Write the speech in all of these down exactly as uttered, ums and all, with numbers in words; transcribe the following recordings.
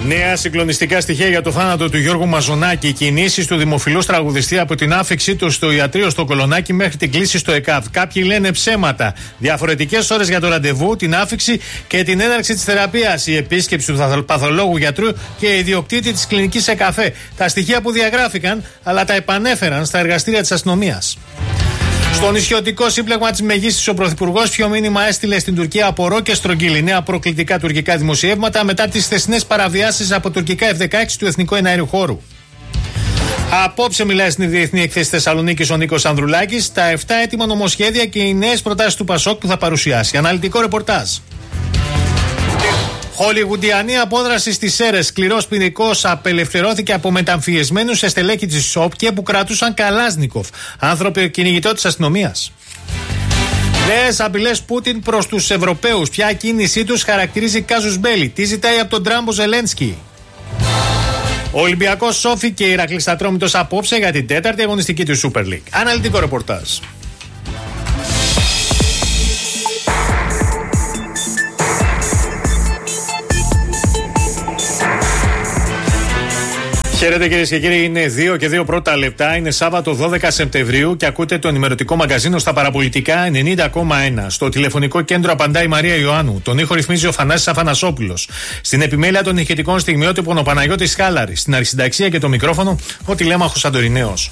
Νέα συγκλονιστικά στοιχεία για το θάνατο του Γιώργου Μαζονάκη. Οι κινήσεις του δημοφιλούς τραγουδιστή από την άφηξή του στο ιατρείο στο Κολονάκι μέχρι την κλήση στο ΕΚΑΒ. Κάποιοι λένε ψέματα. Διαφορετικές ώρες για το ραντεβού, την άφηξη και την έναρξη της θεραπείας. Η επίσκεψη του παθολόγου γιατρού και ιδιοκτήτη της κλινικής ΕΚΑΦΕ. Τα στοιχεία που διαγράφηκαν, αλλά τα επανέφεραν στα εργαστήρια της αστυνομίας. Στο νησιωτικό σύμπλεγμα της Μεγίστης, ο Πρωθυπουργός ποιο μήνυμα έστειλε στην Τουρκία από ρο και στρογγύλι. Νέα προκλητικά τουρκικά δημοσιεύματα μετά τις χθεσινές παραβιάσεις από τουρκικά εφ δεκαέξι του Εθνικού Εναέριου Χώρου. Απόψε μιλάει στην Διεθνή Εκθέση Θεσσαλονίκης ο Νίκος Ανδρουλάκης. Τα επτά έτοιμα νομοσχέδια και οι νέες προτάσεις του Πασόκ που θα παρουσιάσει. Αναλυτικό ρεπορτάζ. Χολιγουντιανή απόδραση στις Σέρρες. Σκληρός ποινικός απελευθερώθηκε από μεταμφιεσμένους σε στελέχη της ΣΟΠΚΕ που κρατούσαν Καλάζνικοφ. Άνθρωποι κυνηγητό της αστυνομίας. Νέες απειλές Πούτιν προς τους Ευρωπαίους. Ποια κίνησή τους χαρακτηρίζει κάζους μπέλι. Τι ζητάει από τον Τράμπο Ζελένσκι. Ο Ολυμπιακός Σόφι και η Ηρακλής Ατρόμητος απόψε για την τέταρτη αγωνιστική του Super League. Αναλυτικό ρεπορτάζ. Χαίρετε κυρίες και κύριοι, είναι δύο και δύο πρώτα λεπτά. Είναι Σάββατο δώδεκα Σεπτεμβρίου και ακούτε το ενημερωτικό μαγκαζίνο στα παραπολιτικά ενενήντα κόμμα ένα. Στο τηλεφωνικό κέντρο απαντάει η Μαρία Ιωάννου. Τον ήχο ρυθμίζει ο Θανάσης Αφανασόπουλος. Στην επιμέλεια των ηχητικών στιγμιότυπων ο Παναγιώτης Χάλαρης. Στην αρχισυνταξία και το μικρόφωνο ο τηλέμαχος Αντορινέος.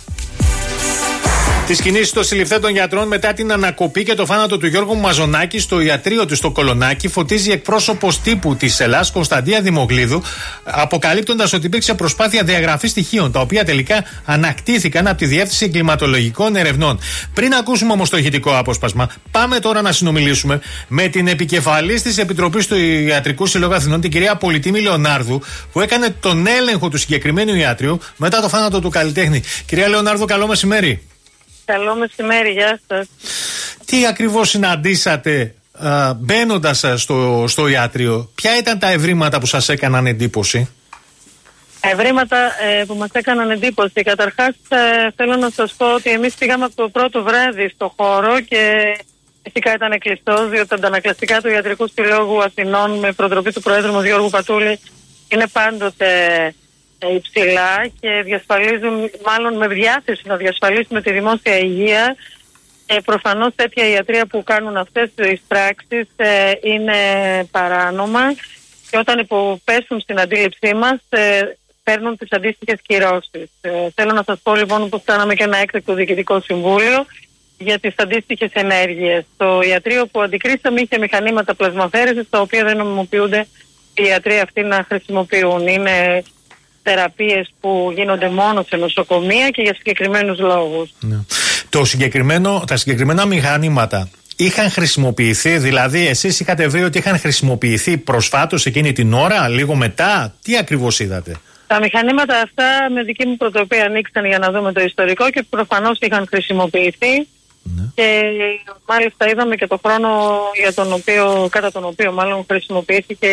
Τις κινήσεις των συλληφθέντων γιατρών μετά την ανακοπή και το θάνατο του Γιώργου Μαζονάκη στο ιατρείο του στο Κολονάκι φωτίζει εκπρόσωπος τύπου της Ελλάς, Κωνσταντία Δημογλίδου, αποκαλύπτοντας ότι υπήρξε προσπάθεια διαγραφής στοιχείων, τα οποία τελικά ανακτήθηκαν από τη Διεύθυνση Εγκληματολογικών Ερευνών. Πριν ακούσουμε όμως το ηχητικό απόσπασμα, πάμε τώρα να συνομιλήσουμε με την επικεφαλής της Επιτροπής του Ιατρικού Συλλόγου Αθηνών, την κυρία Πολυτίμη Λεωνάρδου, που έκανε τον έλεγχο του συγκεκριμένου ιατρείου μετά το θάνατο του καλλιτέχνη. Κυρία Λεωνάρδου, καλό μεσημέρι. Καλό μεσημέρι, γεια σας. Τι ακριβώς συναντήσατε μπαίνοντας στο, στο ιατρείο, ποια ήταν τα ευρήματα που σας έκαναν εντύπωση? Ευρήματα ε, που μας έκαναν εντύπωση. Καταρχάς ε, θέλω να σας πω ότι εμείς πήγαμε από το πρώτο βράδυ στο χώρο και φυσικά ήταν κλειστός, διότι τα αντανακλαστικά του Ιατρικού Συλλόγου Αθηνών με προτροπή του Προέδρου μας Γιώργου Πατούλη είναι πάντοτε υψηλά και διασφαλίζουν, μάλλον με διάθεση να διασφαλίσουμε τη δημόσια υγεία. Ε, προφανώς τέτοια ιατρεία που κάνουν αυτές τις πράξεις ε, είναι παράνομα και όταν υποπέσουν στην αντίληψή μας ε, παίρνουν τις αντίστοιχες κυρώσεις. Ε, θέλω να σας πω λοιπόν πως κάναμε και ένα έκτακτο διοικητικό συμβούλιο για τις αντίστοιχες ενέργειες. Το ιατρείο που αντικρίσαμε είχε μηχανήματα πλασμαφέρεσης τα οποία δεν νομιμοποιούνται οι ιατροί αυτοί να χρησιμοποιούν. Είναι θεραπείες που γίνονται μόνο σε νοσοκομεία και για συγκεκριμένους λόγους. Ναι. Το συγκεκριμένο, τα συγκεκριμένα μηχανήματα είχαν χρησιμοποιηθεί, δηλαδή εσείς είχατε βρει ότι είχαν χρησιμοποιηθεί προσφάτως εκείνη την ώρα, λίγο μετά, τι ακριβώς είδατε? Τα μηχανήματα αυτά με δική μου πρωτοβουλία ανοίξαν για να δούμε το ιστορικό και προφανώς είχαν χρησιμοποιηθεί. Ναι. Και μάλιστα είδαμε και το χρόνο για τον οποίο, κατά τον οποίο μάλλον χρησιμοποιήθηκε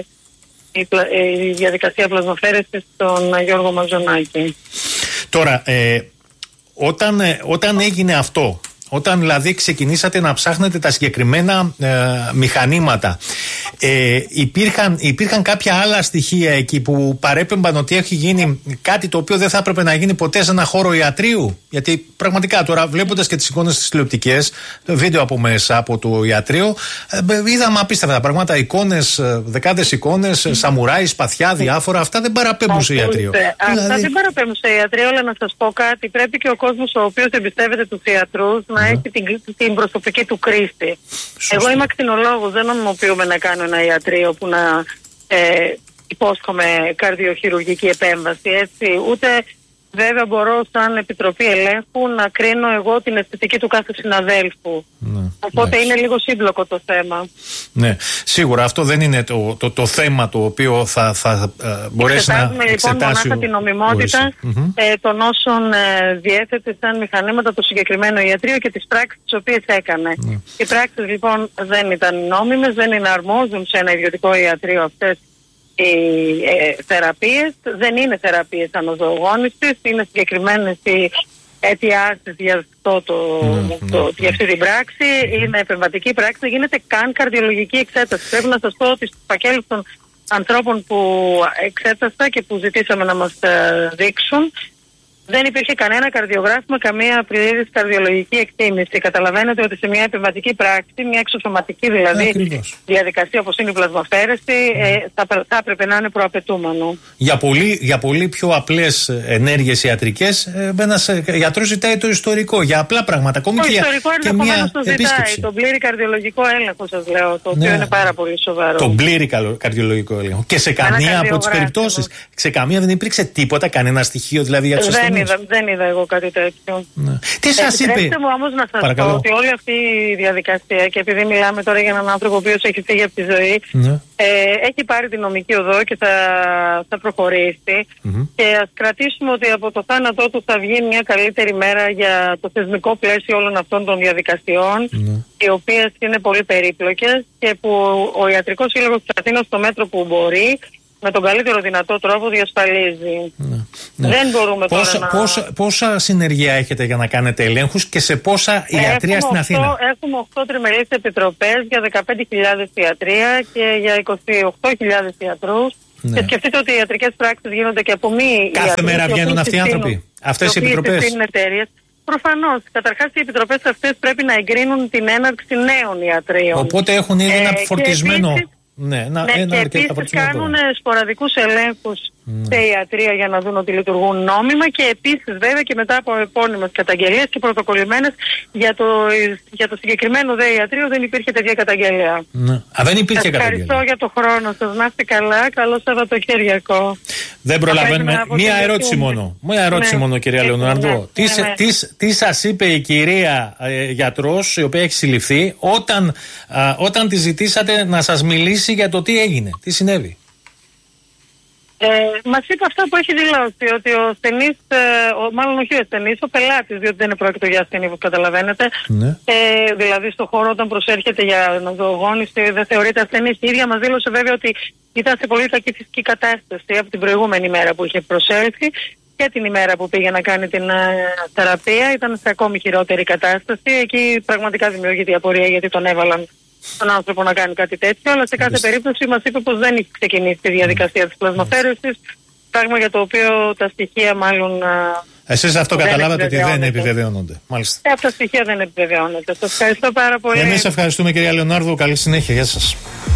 η, πλα, η διαδικασία πλασμαφέρεσης στον Γιώργο Μαζονάκη. Τώρα, ε, όταν, ε, όταν έγινε αυτό, όταν δηλαδή ξεκινήσατε να ψάχνετε τα συγκεκριμένα ε, μηχανήματα, ε, υπήρχαν, υπήρχαν κάποια άλλα στοιχεία εκεί που παρέπεμπαν ότι έχει γίνει κάτι το οποίο δεν θα έπρεπε να γίνει ποτέ σε ένα χώρο ιατρείου? Γιατί πραγματικά τώρα, βλέποντας και τις εικόνες στις τηλεοπτικές, το βίντεο από μέσα από το ιατρείο, ε, είδαμε απίστευτα πράγματα, εικόνες, δεκάδες εικόνες, mm. σαμουράι, σπαθιά, διάφορα. Αυτά δεν παραπέμπουν σε ιατρείο. Αυτά δηλαδή δεν παραπέμπουν σε ιατρείο, αλλά να σας πω κάτι. Πρέπει και ο κόσμος ο οποίος εμπιστεύεται τους ιατρούς να έχει την, την προσωπική του κρίση. Σωστή. Εγώ είμαι ακτινολόγος, δεν νομιμοποιούμε να κάνω ένα ιατρείο που να ε, υπόσχομαι καρδιοχειρουργική επέμβαση, έτσι. Ούτε βέβαια μπορώ σαν Επιτροπή Ελέγχου να κρίνω εγώ την αισθητική του κάθε συναδέλφου. Ναι, οπότε ναι. Είναι λίγο σύμπλοκο το θέμα. Ναι, σίγουρα αυτό δεν είναι το, το, το θέμα το οποίο θα, θα uh, μπορέσει να εξετάσει. Λοιπόν, μονάχα την νομιμότητα mm-hmm. ε, των όσων ε, διέθετε σαν μηχανήματα το συγκεκριμένο ιατρείο και τις πράξεις τις οποίες έκανε. Ναι. Οι πράξεις λοιπόν δεν ήταν νόμιμες, δεν είναι αρμόζουν σε ένα ιδιωτικό ιατρείο αυτές οι ε, θεραπείες. Δεν είναι θεραπείες αναζωογόνησης, είναι συγκεκριμένες οι αιτιάσεις για, αυτό το, mm, το, mm, για αυτή την πράξη. Mm. Είναι επεμβατική πράξη, δεν γίνεται καν καρδιολογική εξέταση. Πρέπει να σας πω ότι στους φακέλους των ανθρώπων που εξέτασα και που ζητήσαμε να μας ε, δείξουν, δεν υπήρχε κανένα καρδιογράφημα, καμία πλήρης καρδιολογική εκτίμηση. Καταλαβαίνετε ότι σε μια επιβατική πράξη, μια εξωσωματική δηλαδή Ακριβώς. διαδικασία όπως είναι η πλασμαφέρεση, mm. ε, θα, θα έπρεπε να είναι προαπαιτούμενο. Για πολύ, για πολύ πιο απλές ενέργειες ιατρικές, ε, ένας γιατρός ζητάει το ιστορικό. Για απλά πράγματα. Ακόμη το και, ιστορικό και μια το επίσκεψη. ζητάει. Τον πλήρη καρδιολογικό έλεγχο, σας λέω, το οποίο ναι. είναι πάρα πολύ σοβαρό. Τον πλήρη καρδιολογικό έλεγχο. Και σε καμία από τις περιπτώσεις, σε καμία δεν υπήρξε τίποτα, κανένα στοιχείο δηλαδή για τους ασθενείς. Δεν, δεν είδα εγώ κάτι τέτοιο. Ναι. Τι σας είπε? Επιτρέψτε μου όμως να σας Παρακαλώ. πω ότι όλη αυτή η διαδικασία, και επειδή μιλάμε τώρα για έναν άνθρωπο ο οποίος έχει φύγει από τη ζωή, ναι. ε, έχει πάρει την νομική οδό και θα, θα προχωρήσει. Mm-hmm. Και ας κρατήσουμε ότι από το θάνατό του θα βγει μια καλύτερη μέρα για το θεσμικό πλαίσιο όλων αυτών των διαδικασιών, mm-hmm. οι οποίες είναι πολύ περίπλοκες και που ο Ιατρικός Σύλλογος της Αθήνας στο μέτρο που μπορεί, με τον καλύτερο δυνατό τρόπο διασφαλίζει. Ναι, ναι. Δεν μπορούμε πόσα, τώρα να... Πόσα, πόσα συνεργεία έχετε για να κάνετε ελέγχους και σε πόσα ιατρία στην Αθήνα? Έχουμε οκτώ τριμερείς επιτροπές για δεκαπέντε χιλιάδες ιατρία και για είκοσι οκτώ χιλιάδες ιατρούς. Ναι. Και σκεφτείτε ότι οι ιατρικές πράξεις γίνονται και από μη Κάθε ιατρούς, μέρα βγαίνουν αυτοί οι άνθρωποι, αυτές οι επιτροπές. Προφανώς. Καταρχάς οι επιτροπές αυτές πρέπει να εγκρίνουν την έναρξη νέων ιατρίων. Οπότε έχουν ήδη ε, ένα φορτισμένο... Ναι, να, ναι, και επίσης κάνουν σποραδικούς ελέγχους mm. σε ιατρία για να δουν ότι λειτουργούν νόμιμα και επίσης βέβαια και μετά από επώνυμες καταγγελίες και πρωτοκολλημένες για το, για το συγκεκριμένο δε ιατρείο δεν υπήρχε τέτοια καταγγελία. Ναι. Α, δεν υπήρχε σας καταγγελία. Ευχαριστώ για το χρόνο σας. Να είστε καλά. Καλό Σαββατοκύριακο. Δεν προλαβαίνουμε. Μία ερώτηση μόνο. Μία ερώτηση ναι. μόνο, κυρία ναι. Λεωνάρδο. Ναι. Τι, ναι. τι, τι σας είπε η κυρία ε, γιατρός, η οποία έχει συλληφθεί, όταν, α, όταν τη ζητήσατε να σας μιλήσει για το τι έγινε, τι συνέβη? Ε, μας είπε αυτά που έχει δηλώσει, ότι ο ασθενής, ε, ο, μάλλον όχι ο ασθενής, ο πελάτης, διότι δεν είναι πρόκειτο για ασθενή, όπως καταλαβαίνετε. Ναι. Ε, δηλαδή στον χώρο όταν προσέρχεται για νοσοκομείωση δεν θεωρείται ασθενής. Η ίδια μας δήλωσε βέβαια ότι ήταν σε πολύ κακή φυσική κατάσταση από την προηγούμενη μέρα που είχε προσέλθει και την ημέρα που πήγε να κάνει την ε, θεραπεία. Ήταν σε ακόμη χειρότερη κατάσταση. Εκεί πραγματικά δημιουργείται η απορία γιατί τον έβαλαν τον άνθρωπο να κάνει κάτι τέτοιο, αλλά σε κάθε Λες. περίπτωση μας είπε πως δεν έχει ξεκινήσει τη διαδικασία mm. της πλασμαφέρωσης, πράγμα για το οποίο τα στοιχεία μάλλον... Εσείς αυτό καταλάβατε ότι δεν επιβεβαιώνονται. Μάλιστα. Ε, αυτά τα στοιχεία δεν επιβεβαιώνονται. Σας ευχαριστώ πάρα πολύ. Εμείς ευχαριστούμε, κυρία Λεωνάρδου. Καλή συνέχεια. Γεια σας.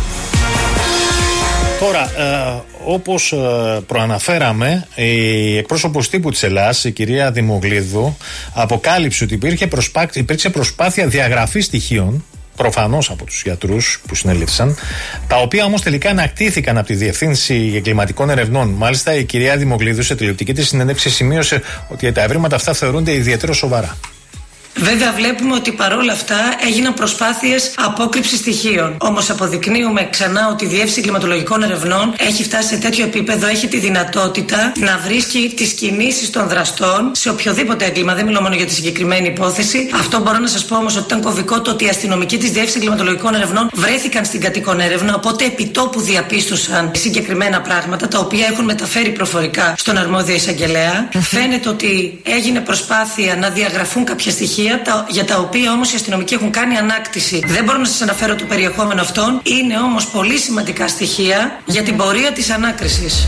Τώρα, ε, όπως ε, προαναφέραμε, η εκπρόσωπος τύπου της Ελλάδας, η κυρία Δημογλίδου, αποκάλυψε ότι υπήρχε προσπά... υπήρξε προσπάθεια διαγραφής στοιχείων, προφανώς από τους γιατρούς που συνελήφθησαν, τα οποία όμως τελικά ανακτήθηκαν από τη Διευθύνση Εγκληματικών Ερευνών. Μάλιστα, η κυρία Δημογλίδου σε τηλεοπτική της συνέντευξη σημείωσε ότι τα ευρήματα αυτά θεωρούνται ιδιαίτερα σοβαρά. Βέβαια, βλέπουμε ότι παρόλα αυτά έγιναν προσπάθειες απόκρυψης στοιχείων. Όμως, αποδεικνύουμε ξανά ότι η Διεύθυνση Εγκληματολογικών Ερευνών έχει φτάσει σε τέτοιο επίπεδο, έχει τη δυνατότητα να βρίσκει τις κινήσεις των δραστών σε οποιοδήποτε έγκλημα. Δεν μιλώ μόνο για τη συγκεκριμένη υπόθεση. Αυτό μπορώ να σας πω όμως ότι ήταν κωβικό το ότι οι αστυνομικοί της Διεύθυνσης Εγκληματολογικών Ερευνών βρέθηκαν στην κατοίκον έρευνα, οπότε επιτόπου διαπίστωσαν συγκεκριμένα πράγματα τα οποία έχουν μεταφέρει προφορικά στον αρμόδιο εισαγγελέα. Φαίνεται ότι έγινε προσπάθεια να διαγραφούν κάποια στοιχεία, για τα οποία όμως οι αστυνομικοί έχουν κάνει ανάκτηση. Δεν μπορώ να σας αναφέρω το περιεχόμενο αυτών, είναι όμως πολύ σημαντικά στοιχεία για την πορεία της ανάκρισης.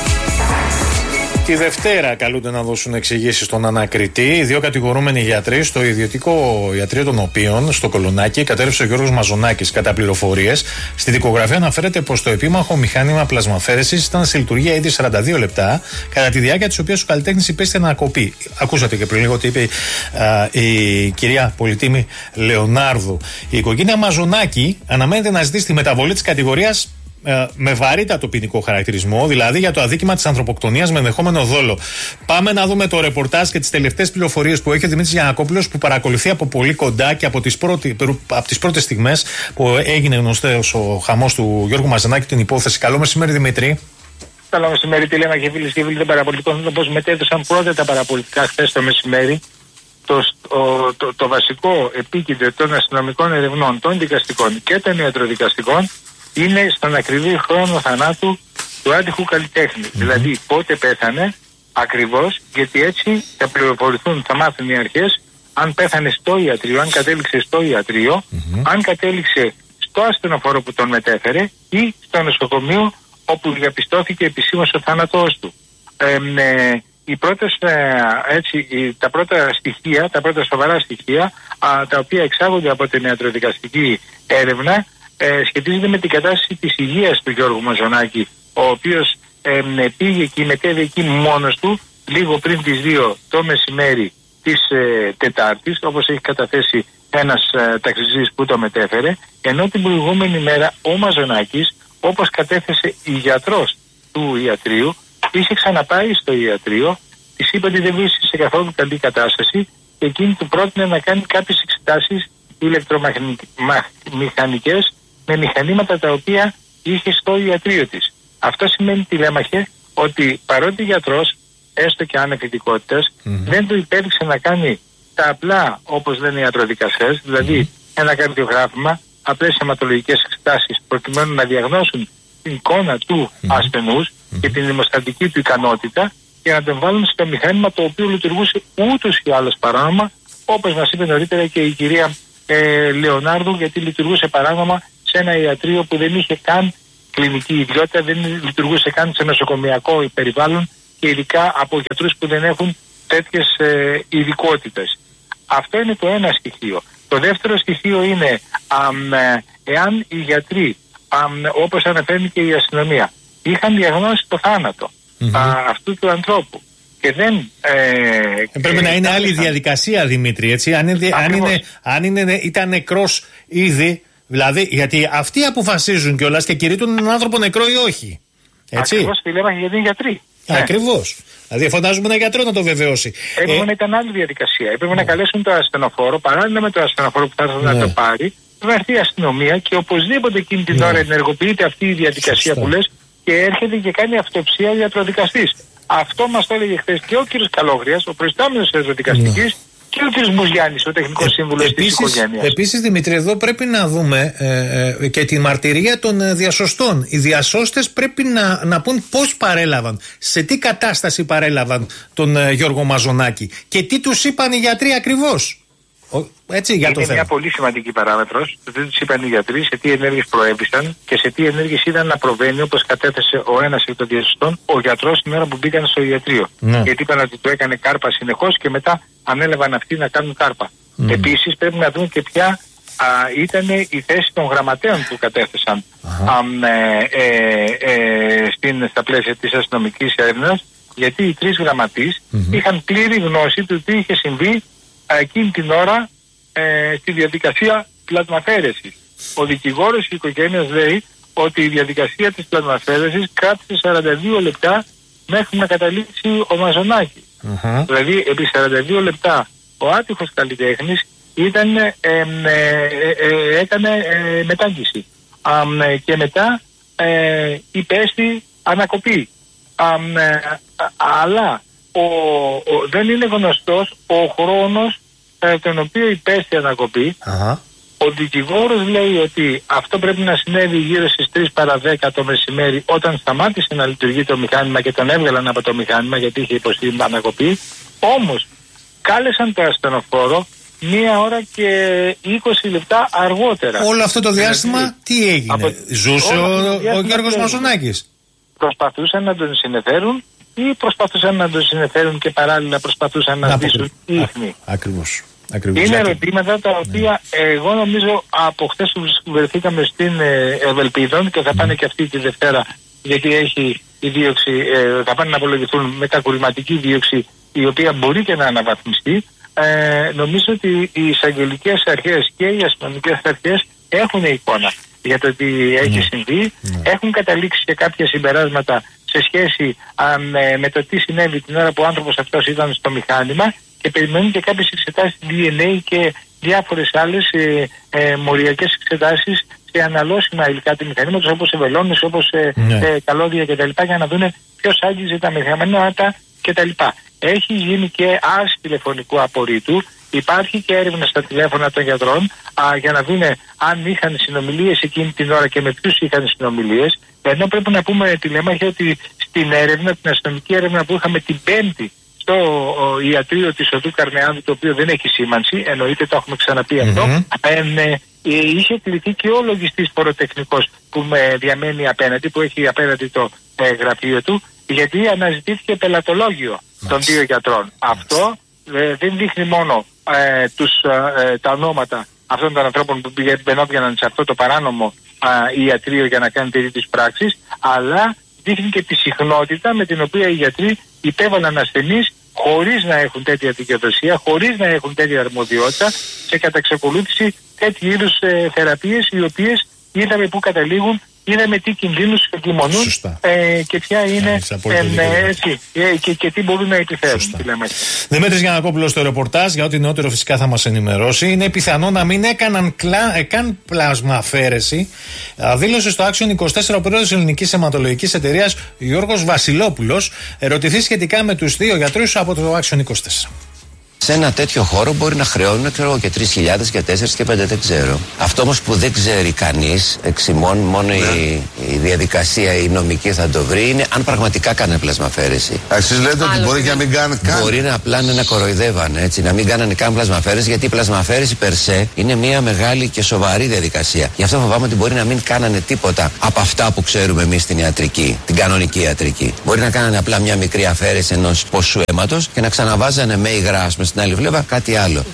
Τη Δευτέρα καλούνται να δώσουν εξηγήσεις στον ανακριτή οι δύο κατηγορούμενοι γιατροί στο ιδιωτικό ιατρείο των οποίων, στο Κολονάκι, κατέρευσε ο Γιώργος Μαζονάκης. Κατά πληροφορίες, στη δικογραφία αναφέρεται πως το επίμαχο μηχάνημα πλασμαφέρεσης ήταν σε λειτουργία ήδη σαράντα δύο λεπτά, κατά τη διάρκεια της οποίας ο καλλιτέχνης υπέστη ανακοπή. Ακούσατε και πριν λίγο τι είπε α, η κυρία Πολυτήμη Λεωνάρδου. Η οικογένεια Μαζονάκη αναμένεται να ζητήσει τη μεταβολή της κατηγορίας με βαρύτατο ποινικό χαρακτηρισμό, δηλαδή για το αδίκημα της ανθρωποκτονίας με ενδεχόμενο δόλο. Πάμε να δούμε το ρεπορτάζ και τις τελευταίες πληροφορίες που έχει ο Δημήτρης Γιαννακόπουλος, που παρακολουθεί από πολύ κοντά και από τις, πρώτη, από τις πρώτες στιγμές που έγινε γνωστός ο χαμός του Γιώργου Μαζονάκη, την υπόθεση. Καλό μεσημέρι, Δημήτρη. Καλό μεσημέρι, τι λέμε και φίλες και φίλοι των παραπολιτικών. Όπως μετέδωσαν πρώτα τα παραπολιτικά χθες το μεσημέρι, το, το, το, το βασικό επίκεντρο των αστυνομικών ερευνών, των δικαστικών και των ιατροδικαστικών είναι στον ακριβή χρόνο θανάτου του άτυχου καλλιτέχνη. Mm-hmm. Δηλαδή πότε πέθανε ακριβώς, γιατί έτσι θα πληροφορηθούν, θα μάθουν οι αρχές αν πέθανε στο ιατρείο, αν κατέληξε στο ιατρείο, mm-hmm. αν κατέληξε στο ασθενοφόρο που τον μετέφερε ή στο νοσοκομείο όπου διαπιστώθηκε επισήμως ο θάνατός του. Ε, ε, οι πρώτες, ε, έτσι, τα πρώτα στοιχεία, τα πρώτα σοβαρά στοιχεία, α, τα οποία εξάγονται από την ιατροδικαστική έρευνα, ε, σχετίζονται με την κατάσταση της υγείας του Γιώργου Μαζονάκη, ο οποίος ε, πήγε και μετέβη εκεί μόνος του λίγο πριν τις δύο το μεσημέρι της ε, Τετάρτης, όπως έχει καταθέσει ένας ε, ταξιτζής που το μετέφερε, ενώ την προηγούμενη μέρα ο Μαζονάκης, όπως κατέθεσε η γιατρός του ιατρείου, είχε ξαναπάει στο ιατρείο, της είπε ότι δεν βρίσκεται σε καθόλου καλή κατάσταση και εκείνη του πρότεινε να κάνει κάποιες εξετάσεις ηλεκτρομηχανικές με μηχανήματα τα οποία είχε στο ιατρείο της. Αυτό σημαίνει, τηλέμαχε, ότι παρότι γιατρός, έστω και άνευ-ειδικότητας, mm-hmm. δεν του υπέδειξε να κάνει τα απλά, όπως λένε οι ιατροδικαστές, δηλαδή mm-hmm. ένα καρδιογράφημα, απλές αιματολογικές εξετάσεις, προκειμένου να διαγνώσουν την εικόνα του mm-hmm. ασθενούς mm-hmm. και την δημοστατική του ικανότητα και να τον βάλουν στο μηχάνημα το οποίο λειτουργούσε ούτως ή άλλως παράνομα, όπως μας είπε νωρίτερα και η κυρία ε, Λεωνάρδου, γιατί λειτουργούσε παράνομα σε ένα ιατρείο που δεν είχε καν κλινική ιδιότητα, δεν λειτουργούσε καν σε νοσοκομιακό περιβάλλον και ειδικά από γιατρούς που δεν έχουν τέτοιες ε, ειδικότητες. Αυτό είναι το ένα στοιχείο. Το δεύτερο στοιχείο είναι αμ, ε, εάν οι γιατροί, αμ, όπως αναφέρει και η αστυνομία, είχαν διαγνώσει το θάνατο mm-hmm. α, αυτού του ανθρώπου και δεν... Ε, Πρέπει ε, να είναι άλλη διαδικασία, Δημήτρη, έτσι, αν, είναι, αν, είναι, αν είναι, ήταν νεκρός ήδη, δηλαδή, γιατί αυτοί αποφασίζουν κιόλας και κηρύττουν έναν άνθρωπο νεκρό ή όχι. Έτσι. Ακριβώς, τη λέμε γιατί είναι γιατροί. Ναι. Ακριβώς. Δηλαδή φαντάζομαι ένα γιατρό να το βεβαιώσει. Έπρεπε ε... να ήταν άλλη διαδικασία. Έπρεπε ναι. να καλέσουν το ασθενοφόρο, παράλληλα με το ασθενοφόρο που θα έρθουν ναι. να το πάρει, να έρθει η αστυνομία και οπωσδήποτε εκείνη την ναι. ώρα ενεργοποιείται αυτή η διαδικασία Σωστά. που λες και έρχεται και κάνει αυτοψία ιατροδικαστής. Αυτό μας το έλεγε χθες και ο κ. Καλόγριας, ο προϊστάμενος της ιατροδικαστικής. Ναι. Και ο κ. Μπουζιάννης, ο τεχνικός ε, σύμβουλος της οικογένειας. Επίσης, Δημήτρη, εδώ πρέπει να δούμε ε, ε, και τη μαρτυρία των ε, διασωστών. Οι διασώστες πρέπει να, να πούν πώς παρέλαβαν, σε τι κατάσταση παρέλαβαν τον ε, Γιώργο Μαζονάκη και τι τους είπαν οι γιατροί ακριβώς. Ο, έτσι, για είναι το θέμα. Μια πολύ σημαντική παράμετρος. Δεν τους είπαν οι γιατροί σε τι ενέργειες προέβησαν και σε τι ενέργειες είδαν να προβαίνει, όπως κατέθεσε ο ένας εκ των διασωστών, ο γιατρός την ώρα που μπήκαν στο ιατρείο. Ναι. Γιατί είπαν ότι του έκανε κάρπα συνεχώς και μετά ανέλαβαν αυτοί να κάνουν κάρπα. Mm. Επίσης πρέπει να δούμε και ποια α, ήταν η θέση των γραμματέων που κατέθεσαν α, ε, ε, ε, στην, στα πλαίσια της αστυνομικής έρευνας, γιατί οι τρεις γραμματείς mm-hmm. είχαν πλήρη γνώση του τι είχε συμβεί εκείνη την ώρα ε, στη διαδικασία πλασμαφέρεσης. Ο δικηγόρος της οικογένειας λέει ότι η διαδικασία της πλασμαφέρεσης κράτησε σαράντα δύο λεπτά μέχρι να καταλήξει ο Μαζονάκης. Uh-huh. Δηλαδή επί σαράντα δύο λεπτά ο άτυχος καλλιτέχνης ήταν, ε, ε, ε, έκανε ε, μετάγγιση ε, και μετά ε, υπέστη ανακοπή. Ε, αλλά ο, ο, δεν είναι γνωστός ο χρόνος ε, τον οποίο υπέστη ανακοπή. Uh-huh. Ο δικηγόρος λέει ότι αυτό πρέπει να συνέβη γύρω στις τρεις παρά δέκα το μεσημέρι, όταν σταμάτησε να λειτουργεί το μηχάνημα και τον έβγαλαν από το μηχάνημα γιατί είχε υποστεί ανακοπή. Όμως κάλεσαν το ασθενοφόρο μία ώρα και είκοσι λεπτά αργότερα. Όλο αυτό το διάστημα δηλαδή, τι έγινε? Από... Ζούσε ο, ο Γιώργος Μαζονάκης. Προσπαθούσαν να τον συνεφέρουν ή προσπαθούσαν να τον συνεφέρουν και παράλληλα προσπαθούσαν να, να σβήσουν ίχνη. Ακριβώς. Ακριβώς. Είναι ερωτήματα τα οποία ναι. εγώ νομίζω από χθες που βρεθήκαμε στην ε, Ευελπίδων και θα πάνε mm. και αυτή τη Δευτέρα, γιατί έχει η δίωξη, ε, θα πάνε να απολογηθούν με κακουρηματική δίωξη η οποία μπορεί και να αναβαθμιστεί. Ε, νομίζω ότι οι εισαγγελικές αρχές και οι αστυνομικές αρχές έχουν εικόνα για το τι έχει mm. συμβεί, mm. έχουν καταλήξει και κάποια συμπεράσματα σε σχέση α, με, με το τι συνέβη την ώρα που ο άνθρωπος αυτός ήταν στο μηχάνημα και περιμένουν και κάποιες εξετάσεις ντι εν έι και διάφορες άλλες ε, ε, μοριακές εξετάσεις σε αναλώσιμα υλικά του μηχανήματος, όπως ευελώνες, όπως ε, ναι. ε, καλώδια κτλ. Για να δουν ποιος άγγιζε τα μηχανήματα κτλ. Έχει γίνει και άρση τηλεφωνικού απορρίτου. Υπάρχει και έρευνα στα τηλέφωνα των γιατρών α, για να δουν αν είχαν συνομιλίες εκείνη την ώρα και με ποιους είχαν συνομιλίες. Ενώ πρέπει να πούμε, τηλέμαχε, ότι στην έρευνα, την αστυνομική έρευνα που είχαμε την Πέμπτη στο ο, ιατρείο της Οδού Καρνεάδου, το οποίο δεν έχει σήμανση, εννοείται, το έχουμε ξαναπεί mm-hmm. αυτό. Ε, ε, είχε κληθεί και ο λογιστής φοροτεχνικός που με διαμένει απέναντι, που έχει απέναντι το ε, γραφείο του, γιατί αναζητήθηκε πελατολόγιο mm-hmm. των δύο γιατρών. Mm-hmm. Αυτό ε, δεν δείχνει μόνο ε, τους, ε, τα ονόματα αυτών των ανθρώπων που μπαινόβγαιναν σε αυτό το παράνομο ε, ιατρείο για να κάνουν τέτοιες πράξεις, αλλά δείχνει και τη συχνότητα με την οποία οι γιατροί υπέβαλαν ασθενείς χωρίς να έχουν τέτοια δικαιοδοσία, χωρίς να έχουν τέτοια αρμοδιότητα, σε καταξακολούθηση τέτοιου είδους ε, θεραπείες, οι οποίες είδαμε που καταλήγουν, είδαμε τι κινδύνους εγκυμονούν ε, και ποια είναι ε, ε, έτσι, ε, και, και τι μπορούν να επιφέρουν. Δημήτρης Γιαννακόπουλος στο ρεπορτάζ, για ό,τι νεότερο φυσικά θα μας ενημερώσει. Είναι πιθανό να μην έκαναν κλα, ε, καν πλάσμα αφαίρεση. Δήλωσε στο Action είκοσι τέσσερα ο πρόεδρος της Ελληνικής Αιματολογικής Εταιρείας Γιώργος Βασιλόπουλος, ερωτηθεί σχετικά με τους δύο γιατρούς από το Action είκοσι τέσσερα. Σε ένα τέτοιο χώρο μπορεί να χρεώνουν, ξέρω, και τρεις χιλιάδες και τέσσερις και πέντε, δεν ξέρω. Αυτό όμως που δεν ξέρει κανείς, εξημών, μόνο ναι. η, η διαδικασία, η νομική θα το βρει, είναι αν πραγματικά κάνει πλασμαφέρεση. Εσείς λέτε ότι μπορεί και να μην κάνει καν. Μπορεί να απλά να κοροϊδεύαν, έτσι, να μην κάνανε καν πλασμαφέρεση, γιατί η πλασμαφέρεση περσέ είναι μια μεγάλη και σοβαρή διαδικασία. Γι' αυτό φοβάμαι ότι μπορεί να μην κάνανε τίποτα από αυτά που ξέρουμε εμείς στην ιατρική, την κανονική ιατρική. Μπορεί να κάνανε απλά μια μικρή αφαίρεση ενός ποσού αίματος και να ξαναβάζανε με υγρά, στην άλλη βλέβα κάτι άλλο.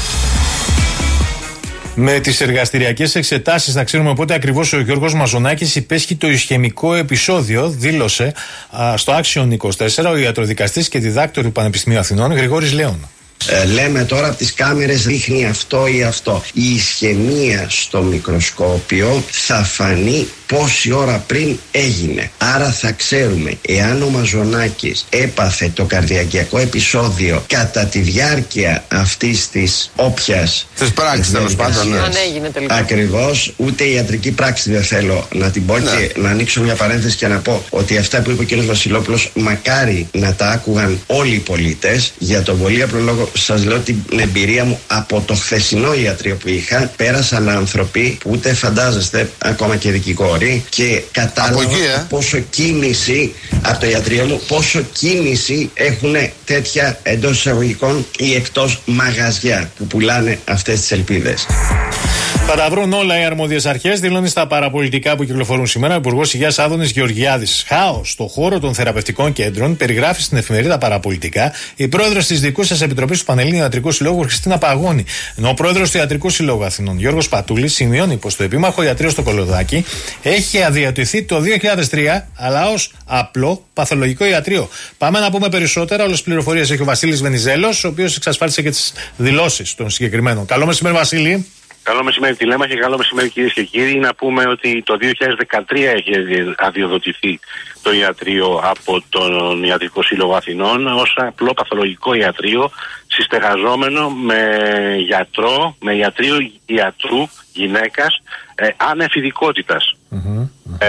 Με τις εργαστηριακές εξετάσεις να ξέρουμε πότε ακριβώς ο Γιώργος Μαζονάκης υπέσχει το ισχαιμικό επεισόδιο, δήλωσε α, στο Action είκοσι τέσσερα ο ιατροδικαστής και διδάκτορ του Πανεπιστημίου Αθηνών Γρηγόρης Λέων. Ε, λέμε τώρα από τις κάμερες δείχνει αυτό ή αυτό. Η ισχαιμία στο μικροσκόπιο θα φανεί πόση ώρα πριν έγινε. Άρα θα ξέρουμε εάν ο Μαζονάκης έπαθε το καρδιακιακό επεισόδιο κατά τη διάρκεια αυτής της όποιας της πράξης, τέλος πάντων. Ναι. Αν έγινε τελικά. Ακριβώς, ούτε η ιατρική πράξη δεν θέλω να την πω, ναι. Και να ανοίξω μια παρένθεση και να πω ότι αυτά που είπε ο κ. Βασιλόπουλος μακάρι να τα άκουγαν όλοι οι πολίτες. Για τον πολύ απλό λόγο σας λέω την εμπειρία μου από το χθεσινό ιατρείο που είχα. Πέρασαν άνθρωποι που ούτε φαντάζεστε, ακόμα και δικηγόροι, και κατάλαβα εκεί, ε? πόσο κίνηση από το ιατρείο μου, πόσο κίνηση έχουν τέτοια εντός εισαγωγικών ή εκτός μαγαζιά που πουλάνε αυτές τις ελπίδες. Θα τα βρουν όλα οι αρμόδιες αρχές, δηλώνει στα παραπολιτικά που κυκλοφορούν σήμερα ο Υπουργός Υγείας Άδωνης Γεωργιάδης. Χάος στο χώρο των θεραπευτικών κέντρων, περιγράφει στην εφημερίδα Παραπολιτικά η πρόεδρος της Δικούσας Επιτροπής του Πανελλήνιου Ιατρικού Συλλόγου Χριστίνα Παγώνη. Ενώ ο πρόεδρος του Ιατρικού Συλλόγου Αθηνών Γιώργος Πατούλης σημειώνει πως το επίμαχο ιατρείο στο Κολοδάκι έχει αδειατηθεί το δύο χιλιάδες τρία, αλλά ως απλό παθολογικό ιατρείο. Πάμε να πούμε περισσότερα. Όλες τις πληροφορίες έχει ο Βασίλης Βενιζέλος, ο οποίος εξασφάλισε και τις δηλώσεις των συγκεκριμένων. Καλό μεσημέρι, Βασίλη. Καλό μεσημέρι, Τηλέμα, και καλό μεσημέρι, κυρίες και κύριοι. Να πούμε ότι το δύο χιλιάδες δεκατρία έχει αδειοδοτηθεί το ιατρείο από τον Ιατρικό Σύλλογο Αθηνών ως απλό παθολογικό ιατρείο, συστεγαζόμενο με γιατρό, με ιατρείο ιατρού γυναίκας ε, άνευ ειδικότητας. Mm-hmm.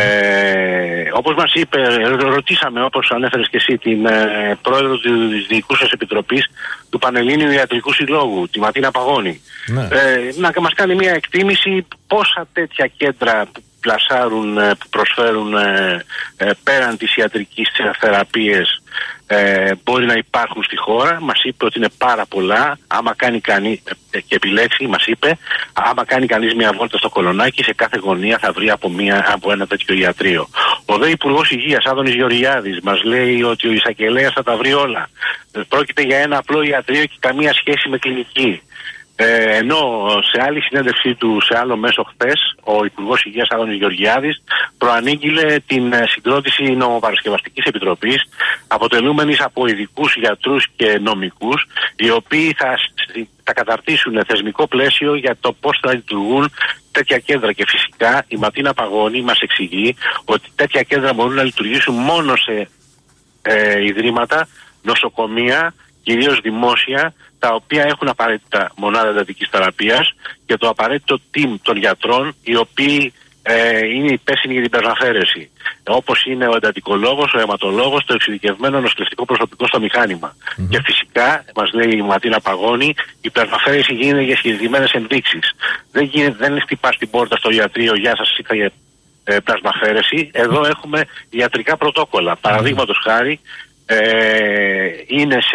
Ε, όπως μας είπε, ρωτήσαμε, όπως ανέφερες και εσύ, την ε, πρόεδρο της Διοικούσας Επιτροπής του Πανελλήνιου Ιατρικού Συλλόγου, τη Ματίνα Παγώνη, ναι. ε, να μας κάνει μια εκτίμηση πόσα τέτοια κέντρα που πλασάρουν, που προσφέρουν ε, ε, πέραν της ιατρικής θεραπείας ε, μπορεί να υπάρχουν στη χώρα. Μας είπε ότι είναι πάρα πολλά. Άμα κάνει κανείς, ε, και επιλέξει, μας είπε, άμα κάνει κανείς μια βόλτα στο Κολονάκι, σε κάθε γωνία θα βρει από, μια, από ένα τέτοιο ιατρείο. Ο δε Υπουργός Υγείας Άδωνης Γεωργιάδης μας λέει ότι ο εισαγγελέας θα τα βρει όλα. Πρόκειται για ένα απλό ιατρείο και καμία σχέση με κλινική. Ε, ενώ σε άλλη συνέντευξή του σε άλλο μέσο χθες, ο Υπουργός Υγείας Άδωνης Γεωργιάδης προανήγγειλε την συγκρότηση νομοπαρασκευαστικής επιτροπής αποτελούμενης από ειδικούς γιατρούς και νομικούς, οι οποίοι θα, θα καταρτήσουν θεσμικό πλαίσιο για το πώς θα λειτουργούν τέτοια κέντρα. Και φυσικά η Ματίνα Παγώνη μας εξηγεί ότι τέτοια κέντρα μπορούν να λειτουργήσουν μόνο σε ε, ιδρύματα, νοσοκομεία, κυρίως δημόσια, τα οποία έχουν απαραίτητα μονάδα εντατικής θεραπείας και το απαραίτητο team των γιατρών, οι οποίοι ε, είναι υπεύθυνοι για την πλασμαφέρεση. Όπως είναι ο εντατικολόγος, ο αιματολόγος, το εξειδικευμένο νοσηλευτικό προσωπικό στο μηχάνημα. Mm-hmm. Και φυσικά, μας λέει η Ματίνα Παγώνη, η πλασμαφέρεση γίνεται για συγκεκριμένες ενδείξεις. Δεν, δεν χτυπάς την πόρτα στο ιατρείο, γεια σας, ήρθα για ε, πλασμαφέρεση. Εδώ έχουμε ιατρικά πρωτόκολλα. Mm-hmm. Παραδείγματος χάρη, ε, είναι σε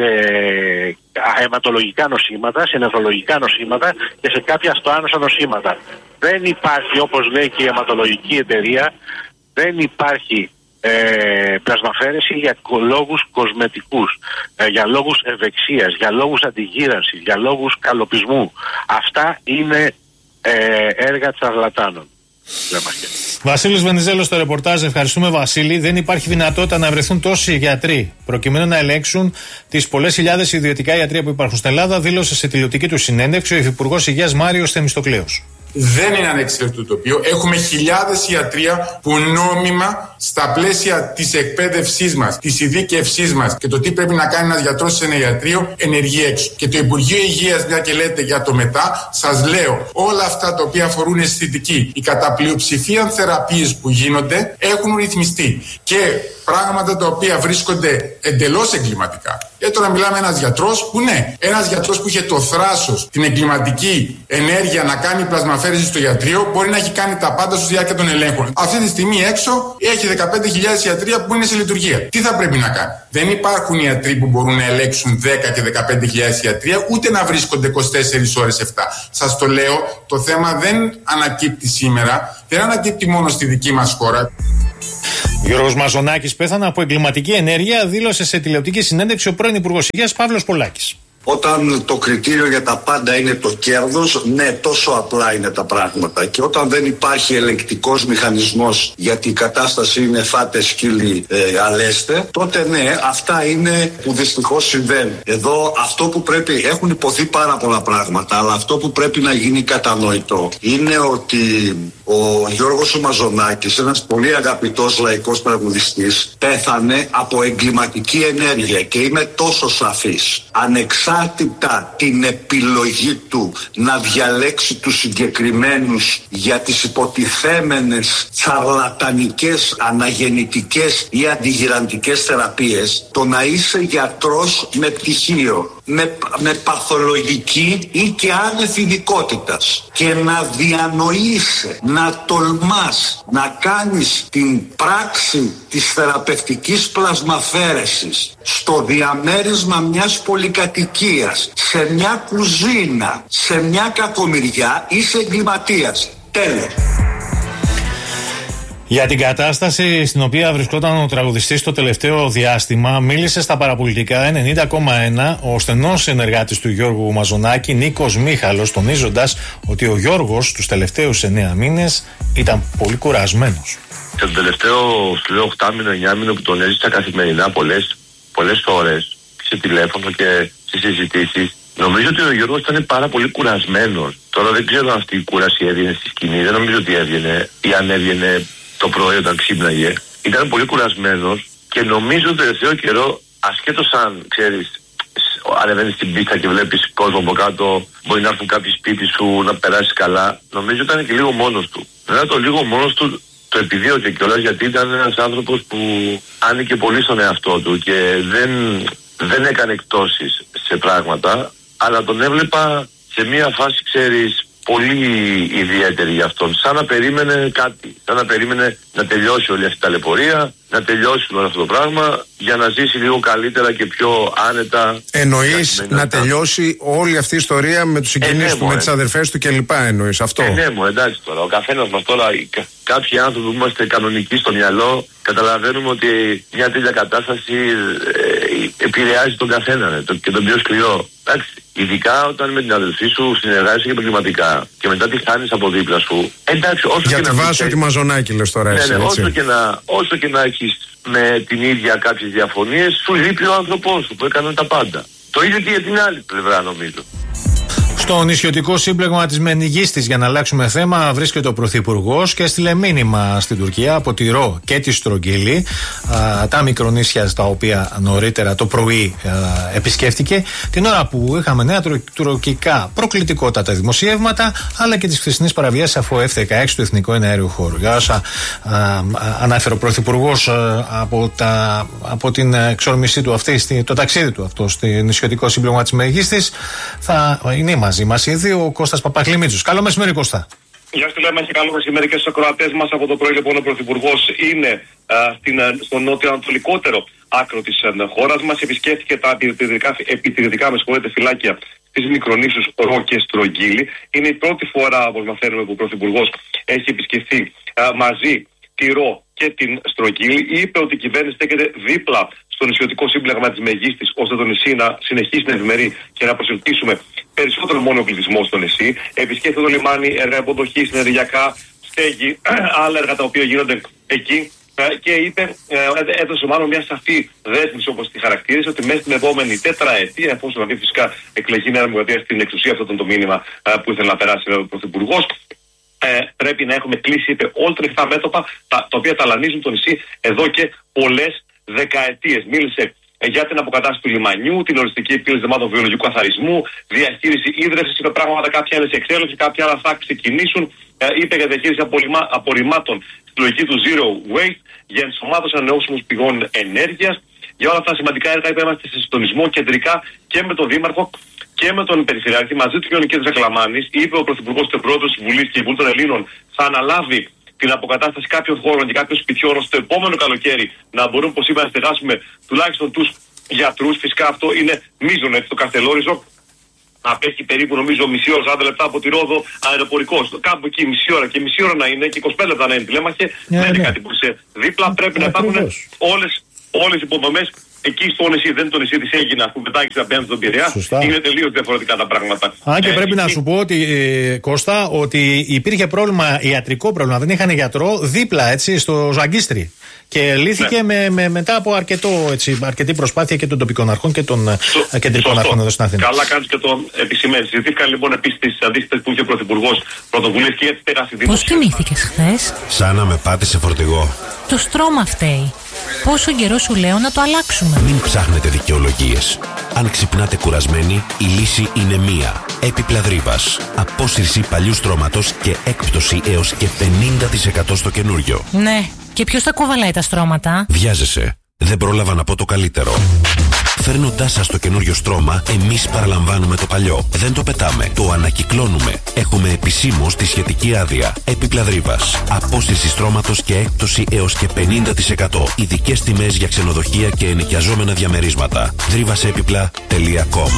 αιματολογικά νοσήματα, σε νεφρολογικά νοσήματα και σε κάποια αυτοάνωσα νοσήματα. Δεν υπάρχει, όπως λέει και η αιματολογική εταιρεία, δεν υπάρχει ε, πλασμαφέρεση για λόγους κοσμετικούς, ε, για λόγους ευεξίας, για λόγους αντιγύρανσης, για λόγους καλοπισμού. Αυτά είναι ε, έργα τσαρλατάνων. Βασίλης Βενιζέλος στο ρεπορτάζ. Ευχαριστούμε, Βασίλη. Δεν υπάρχει δυνατότητα να βρεθούν τόσοι γιατροί προκειμένου να ελέγξουν τις πολλές χιλιάδες ιδιωτικά ιατρία που υπάρχουν στην Ελλάδα, δήλωσε σε τηλεοπτική του συνέντευξη ο Υφυπουργός Υγείας Μάριος Θεμιστοκλέος. Δεν είναι ανεξέλεγκτο το τοπίο. Έχουμε χιλιάδες ιατρία που νόμιμα στα πλαίσια της εκπαίδευσής μας, της ειδίκευσής μας και το τι πρέπει να κάνει ένας γιατρός σε ένα ιατρείο ενεργεί έξω. Και το Υπουργείο Υγείας, μια και λέτε για το μετά, σας λέω, όλα αυτά τα οποία αφορούν αισθητική, η καταπλειοψηφία θεραπείες που γίνονται έχουν ρυθμιστεί. Και πράγματα τα οποία βρίσκονται εντελώς εγκληματικά. Και τώρα μιλάμε ένας γιατρός που ναι, ένας γιατρός που είχε το θράσος, την εγκληματική ενέργεια να κάνει πλασμαφέρεση στο ιατρείο, μπορεί να έχει κάνει τα πάντα στη διάρκεια των ελέγχων. Αυτή τη στιγμή έξω έχει δεκαπέντε χιλιάδες ιατρία που είναι σε λειτουργία. Τι θα πρέπει να κάνει? Δεν υπάρχουν ιατροί που μπορούν να ελέγξουν δέκα και δεκαπέντε χιλιάδες ιατρία, ούτε να βρίσκονται είκοσι τέσσερις ώρες επτά. Σας το λέω, το θέμα δεν ανακύπτει σήμερα, δεν ανακύπτει μόνο στη δική μας χώρα. Γιώργος Μαζονάκης πέθανε από εγκληματική ενέργεια, δήλωσε σε τηλεοπτική συνέντευξη ο πρώην Υπουργός Υγείας Παύλος Πολάκης. Όταν το κριτήριο για τα πάντα είναι το κέρδος, ναι, τόσο απλά είναι τα πράγματα. Και όταν δεν υπάρχει ελεγκτικός μηχανισμός, γιατί η κατάσταση είναι φάτε σκύλι ε, αλέστε, τότε ναι, αυτά είναι που δυστυχώς συμβαίνουν. Εδώ αυτό που πρέπει, έχουν υποθεί πάρα πολλά πράγματα, αλλά αυτό που πρέπει να γίνει κατανοητό είναι ότι ο Γιώργος ο Μαζονάκης, ένας πολύ αγαπητός λαϊκός τραγουδιστής, πέθανε από εγκληματική ενέργεια και είμαι τόσο σαφής. Ανεξάρτητα την επιλογή του να διαλέξει τους συγκεκριμένους για τις υποτιθέμενες τσαρλατανικές, αναγεννητικές ή αντιγυραντικές θεραπείες, το να είσαι γιατρός με πτυχίο, με, με παθολογική ή και άνευ ειδικότητας και να διανοείσαι, να τολμάς να κάνεις την πράξη της θεραπευτικής πλασμαφέρεσης στο διαμέρισμα μιας πολυκατοικίας, σε μια κουζίνα, σε μια κακομοιριά, είσαι εγκληματίας. Τέλος. Για την κατάσταση στην οποία βρισκόταν ο τραγουδιστής το τελευταίο διάστημα, μίλησε στα παραπολιτικά ενενήντα κόμμα ένα ο στενός συνεργάτης του Γιώργου Μαζονάκη, Νίκος Μίχαλος, τονίζοντας ότι ο Γιώργος τους τελευταίους εννέα μήνες ήταν πολύ κουρασμένος. Και το τελευταίο, στο λέω, οκτάμινο, εννιάμινο που τον έζησα καθημερινά πολλές, πολλές ώρες σε τηλέφωνο και στις συζητήσεις, νομίζω ότι ο Γιώργος ήταν πάρα πολύ κουρασμένος. Τώρα δεν ξέρω αν αυτή η κούραση έβγαινε στη σκηνή, δεν νομίζω ότι έβγαινε ή αν έβγαινε το πρωί όταν ξύπναγε. Ήταν πολύ κουρασμένος και νομίζω το τελευταίο καιρό, ασχέτως αν ξέρεις, ανεβαίνεις στην πίστα και βλέπεις κόσμο από κάτω, μπορεί να έρθουν κάποιοι σπίτι σου, να περάσεις καλά. Νομίζω ήταν και λίγο μόνος του. Βέβαια το λίγο μόνος του το επιδίωκε κιόλας, γιατί ήταν ένας άνθρωπος που άνοιγε πολύ στον εαυτό του και δεν, δεν έκανε εκτόσεις σε πράγματα, αλλά τον έβλεπα σε μια φάση, ξέρεις, πολύ ιδιαίτερη για αυτόν. Σαν να περίμενε κάτι. Σαν να περίμενε να τελειώσει όλη αυτή η ταλαιπωρία, να τελειώσει όλο αυτό το πράγμα για να ζήσει λίγο καλύτερα και πιο άνετα. Εννοείς να τελειώσει όλη αυτή η ιστορία με τους συγγενείς του, με τις αδερφές του κλπ. Εννοείς αυτό? Ε, ναι, μου, εντάξει τώρα. Ο καθένας μας τώρα, κάποιοι άνθρωποι που είμαστε κανονικοί στο μυαλό, καταλαβαίνουμε ότι μια τέτοια κατάσταση ε, επηρεάζει τον καθένα, ναι, το, και τον πιο σκληρό. Εντάξει. Ειδικά όταν με την αδελφή σου συνεργάζεσαι επαγγελματικά και μετά τη χάνεις από δίπλα σου. Εντάξει, όσο για και τη να Βάσο και τη Μαζονάκη λες τώρα εσύ, ναι, ναι, έτσι. Όσο και να, όσο και να έχεις με την ίδια κάποιες διαφωνίες, σου λείπει ο άνθρωπός σου που έκανε τα πάντα. Το ίδιο και για την άλλη πλευρά, νομίζω. Στο νησιωτικό σύμπλεγμα της Μενιγίστης, για να αλλάξουμε θέμα, βρίσκεται ο Πρωθυπουργός και έστειλε μήνυμα στην Τουρκία από τη Ρο και τη Στρογγύλη, α, τα μικρονήσια στα οποία νωρίτερα το πρωί α, επισκέφτηκε, την ώρα που είχαμε νέα τουρκικά προκλητικότατα δημοσιεύματα, αλλά και τις χθεσινές παραβιάσεις αφού εφ δεκαέξι του Εθνικού Εναέριου Χώρου. Για όσα α, α, ανάφερε ο Πρωθυπουργός από, από την εξορμησή του αυτή, το ταξίδι του αυτό στο νησιωτικό σύμπλεγμα της Μενιγίστης, θα είναι μαζί μας ήδη ο Κώστας Παπαχλημίτσος. Καλό μεσημέρι, Κώστα. Γεια σου, λέμε και καλό μεσημέρι και στους ακροατές μας. Από το πρωί, λοιπόν, ο Πρωθυπουργός είναι α, στην, στο νότιο-ανατολικότερο άκρο της χώρας μας. Επισκέφθηκε τα επιτηρητικά με συγχωρείτε, φυλάκια της Μικρονήσους Ρο και Στρογγύλη. Είναι η πρώτη φορά, όπως μαθαίνουμε, που ο Πρωθυπουργός έχει επισκεφθεί α, μαζί τη Ρο και την Στρογγύλη. Είπε ότι η κυβέρνηση στέκεται δίπλα στο νησιωτικό σύμπλεγμα της Μεγίστης, ώστε το νησί να συνεχίσει να ευημερεί και να προσελκύσουμε περισσότερο μόνο πληθυσμό στο νησί. Επισκέφθηκε το λιμάνι, έργα υποδοχή, συνεργειακά, στέγη, άλλα έργα τα οποία γίνονται εκεί. Και είπε, έδωσε μάλλον μια σαφή δέσμευση, όπως τη χαρακτήρισε, ότι μέσα στην επόμενη τετραετία, εφόσον αυτή φυσικά εκλεγεί η Νέα Δημοκρατία στην εξουσία, αυτό ήταν το μήνυμα που ήθελε να περάσει ο Πρωθυπουργός, ε, πρέπει να έχουμε κλείσει, είπε, όλα τα ανοιχτά μέτωπα, τα, τα οποία ταλανίζουν το νησί εδώ και πολλές δεκαετίες. Μίλησε για την αποκατάσταση του λιμανιού, την οριστική επίλυση θεμάτων βιολογικού καθαρισμού, διαχείριση ίδρυυσης, είπε πράγματα, κάποια είναι σε εξέλιξη, κάποια άλλα θα ξεκινήσουν. Ε, είπε για διαχείριση απορριμμά, απορριμμάτων στη λογική του Zero Waste, για ενσωμάτωση ανανεώσιμων πηγών ενέργειας. Για όλα αυτά τα σημαντικά έργα, είπε, είμαστε σε συντονισμό κεντρικά και με τον Δήμαρχο και με τον Περιφερειάρχη, μαζί του Γιονική Δρακλαμάνης. Είπε ο Πρωθυπουργός ότι ο Πρόεδρος της Βουλής και η Βουλή των Ελλήνων θα αναλάβει την αποκατάσταση κάποιων χώρων και κάποιων σπιτιών, ώστε το επόμενο καλοκαίρι να μπορούμε, όπως είπα, να στεγάσουμε τουλάχιστον τους γιατρούς. Φυσικά αυτό είναι μείζον, έτσι, το Καστελόριζο. Απέχει περίπου, νομίζω, μισή ώρα, σαράντα λεπτά από τη Ρόδο αεροπορικός. Κάπου εκεί μισή ώρα και μισή ώρα να είναι και είκοσι πέντε λεπτά να είναι τηλέμαχε. Yeah, δεν είναι κάτι που είσαι δίπλα. Πρέπει yeah, να υπάρχουν όλες, όλες οι υποδομές. Εκεί στο νησί, δεν είναι το νησί της Αίγινας που πετάγει απέναντι στον Πειραιά. Είναι τελείως διαφορετικά τα πράγματα. Αν και ε, πρέπει ε, να σου πω ότι, ε, Κώστα, ότι υπήρχε πρόβλημα, ιατρικό πρόβλημα. Δεν είχαν γιατρό δίπλα, έτσι, στο Ζαγκίστρι. Και λύθηκε ναι. με, με, μετά από αρκετό, έτσι, αρκετή προσπάθεια και των τοπικών αρχών και των Στο, κεντρικών σωστό. αρχών εδώ στην Αθήνα. Καλά κάνεις και το επισημαίνεις. Ζητήθηκαν λοιπόν επίσης τις αντίστοιχες που είχε ο Πρωθυπουργός πρωτοβουλίες και για τις στέγαση δημοσίας. Πώς κοιμήθηκες χθες? Σαν να με πάτησε φορτηγό. Το στρώμα φταίει. Πόσο καιρό σου λέω να το αλλάξουμε? Μην ψάχνετε δικαιολογίες. Αν ξυπνάτε κουρασμένοι, η λύση είναι μία. Έπιπλα Δρύβας. Απόσυρση παλιού στρώματος και έκπτωση έως και πενήντα τοις εκατό στο καινούριο. Ναι. Και ποιος θα κουβαλάει τα στρώματα? Βιάζεσαι. Δεν πρόλαβα να πω το καλύτερο. Φέρνοντάς σας το καινούριο στρώμα, εμείς παραλαμβάνουμε το παλιό. Δεν το πετάμε, το ανακυκλώνουμε. Έχουμε επισήμως τη σχετική άδεια. Έπιπλα Δρύβας. Απόσυρση στρώματος και έκπτωση έως και πενήντα τοις εκατό. Ειδικές τιμές για ξενοδοχεία και ενοικιαζόμενα διαμερίσματα. δρύβασέπιπλα τελεία κομ.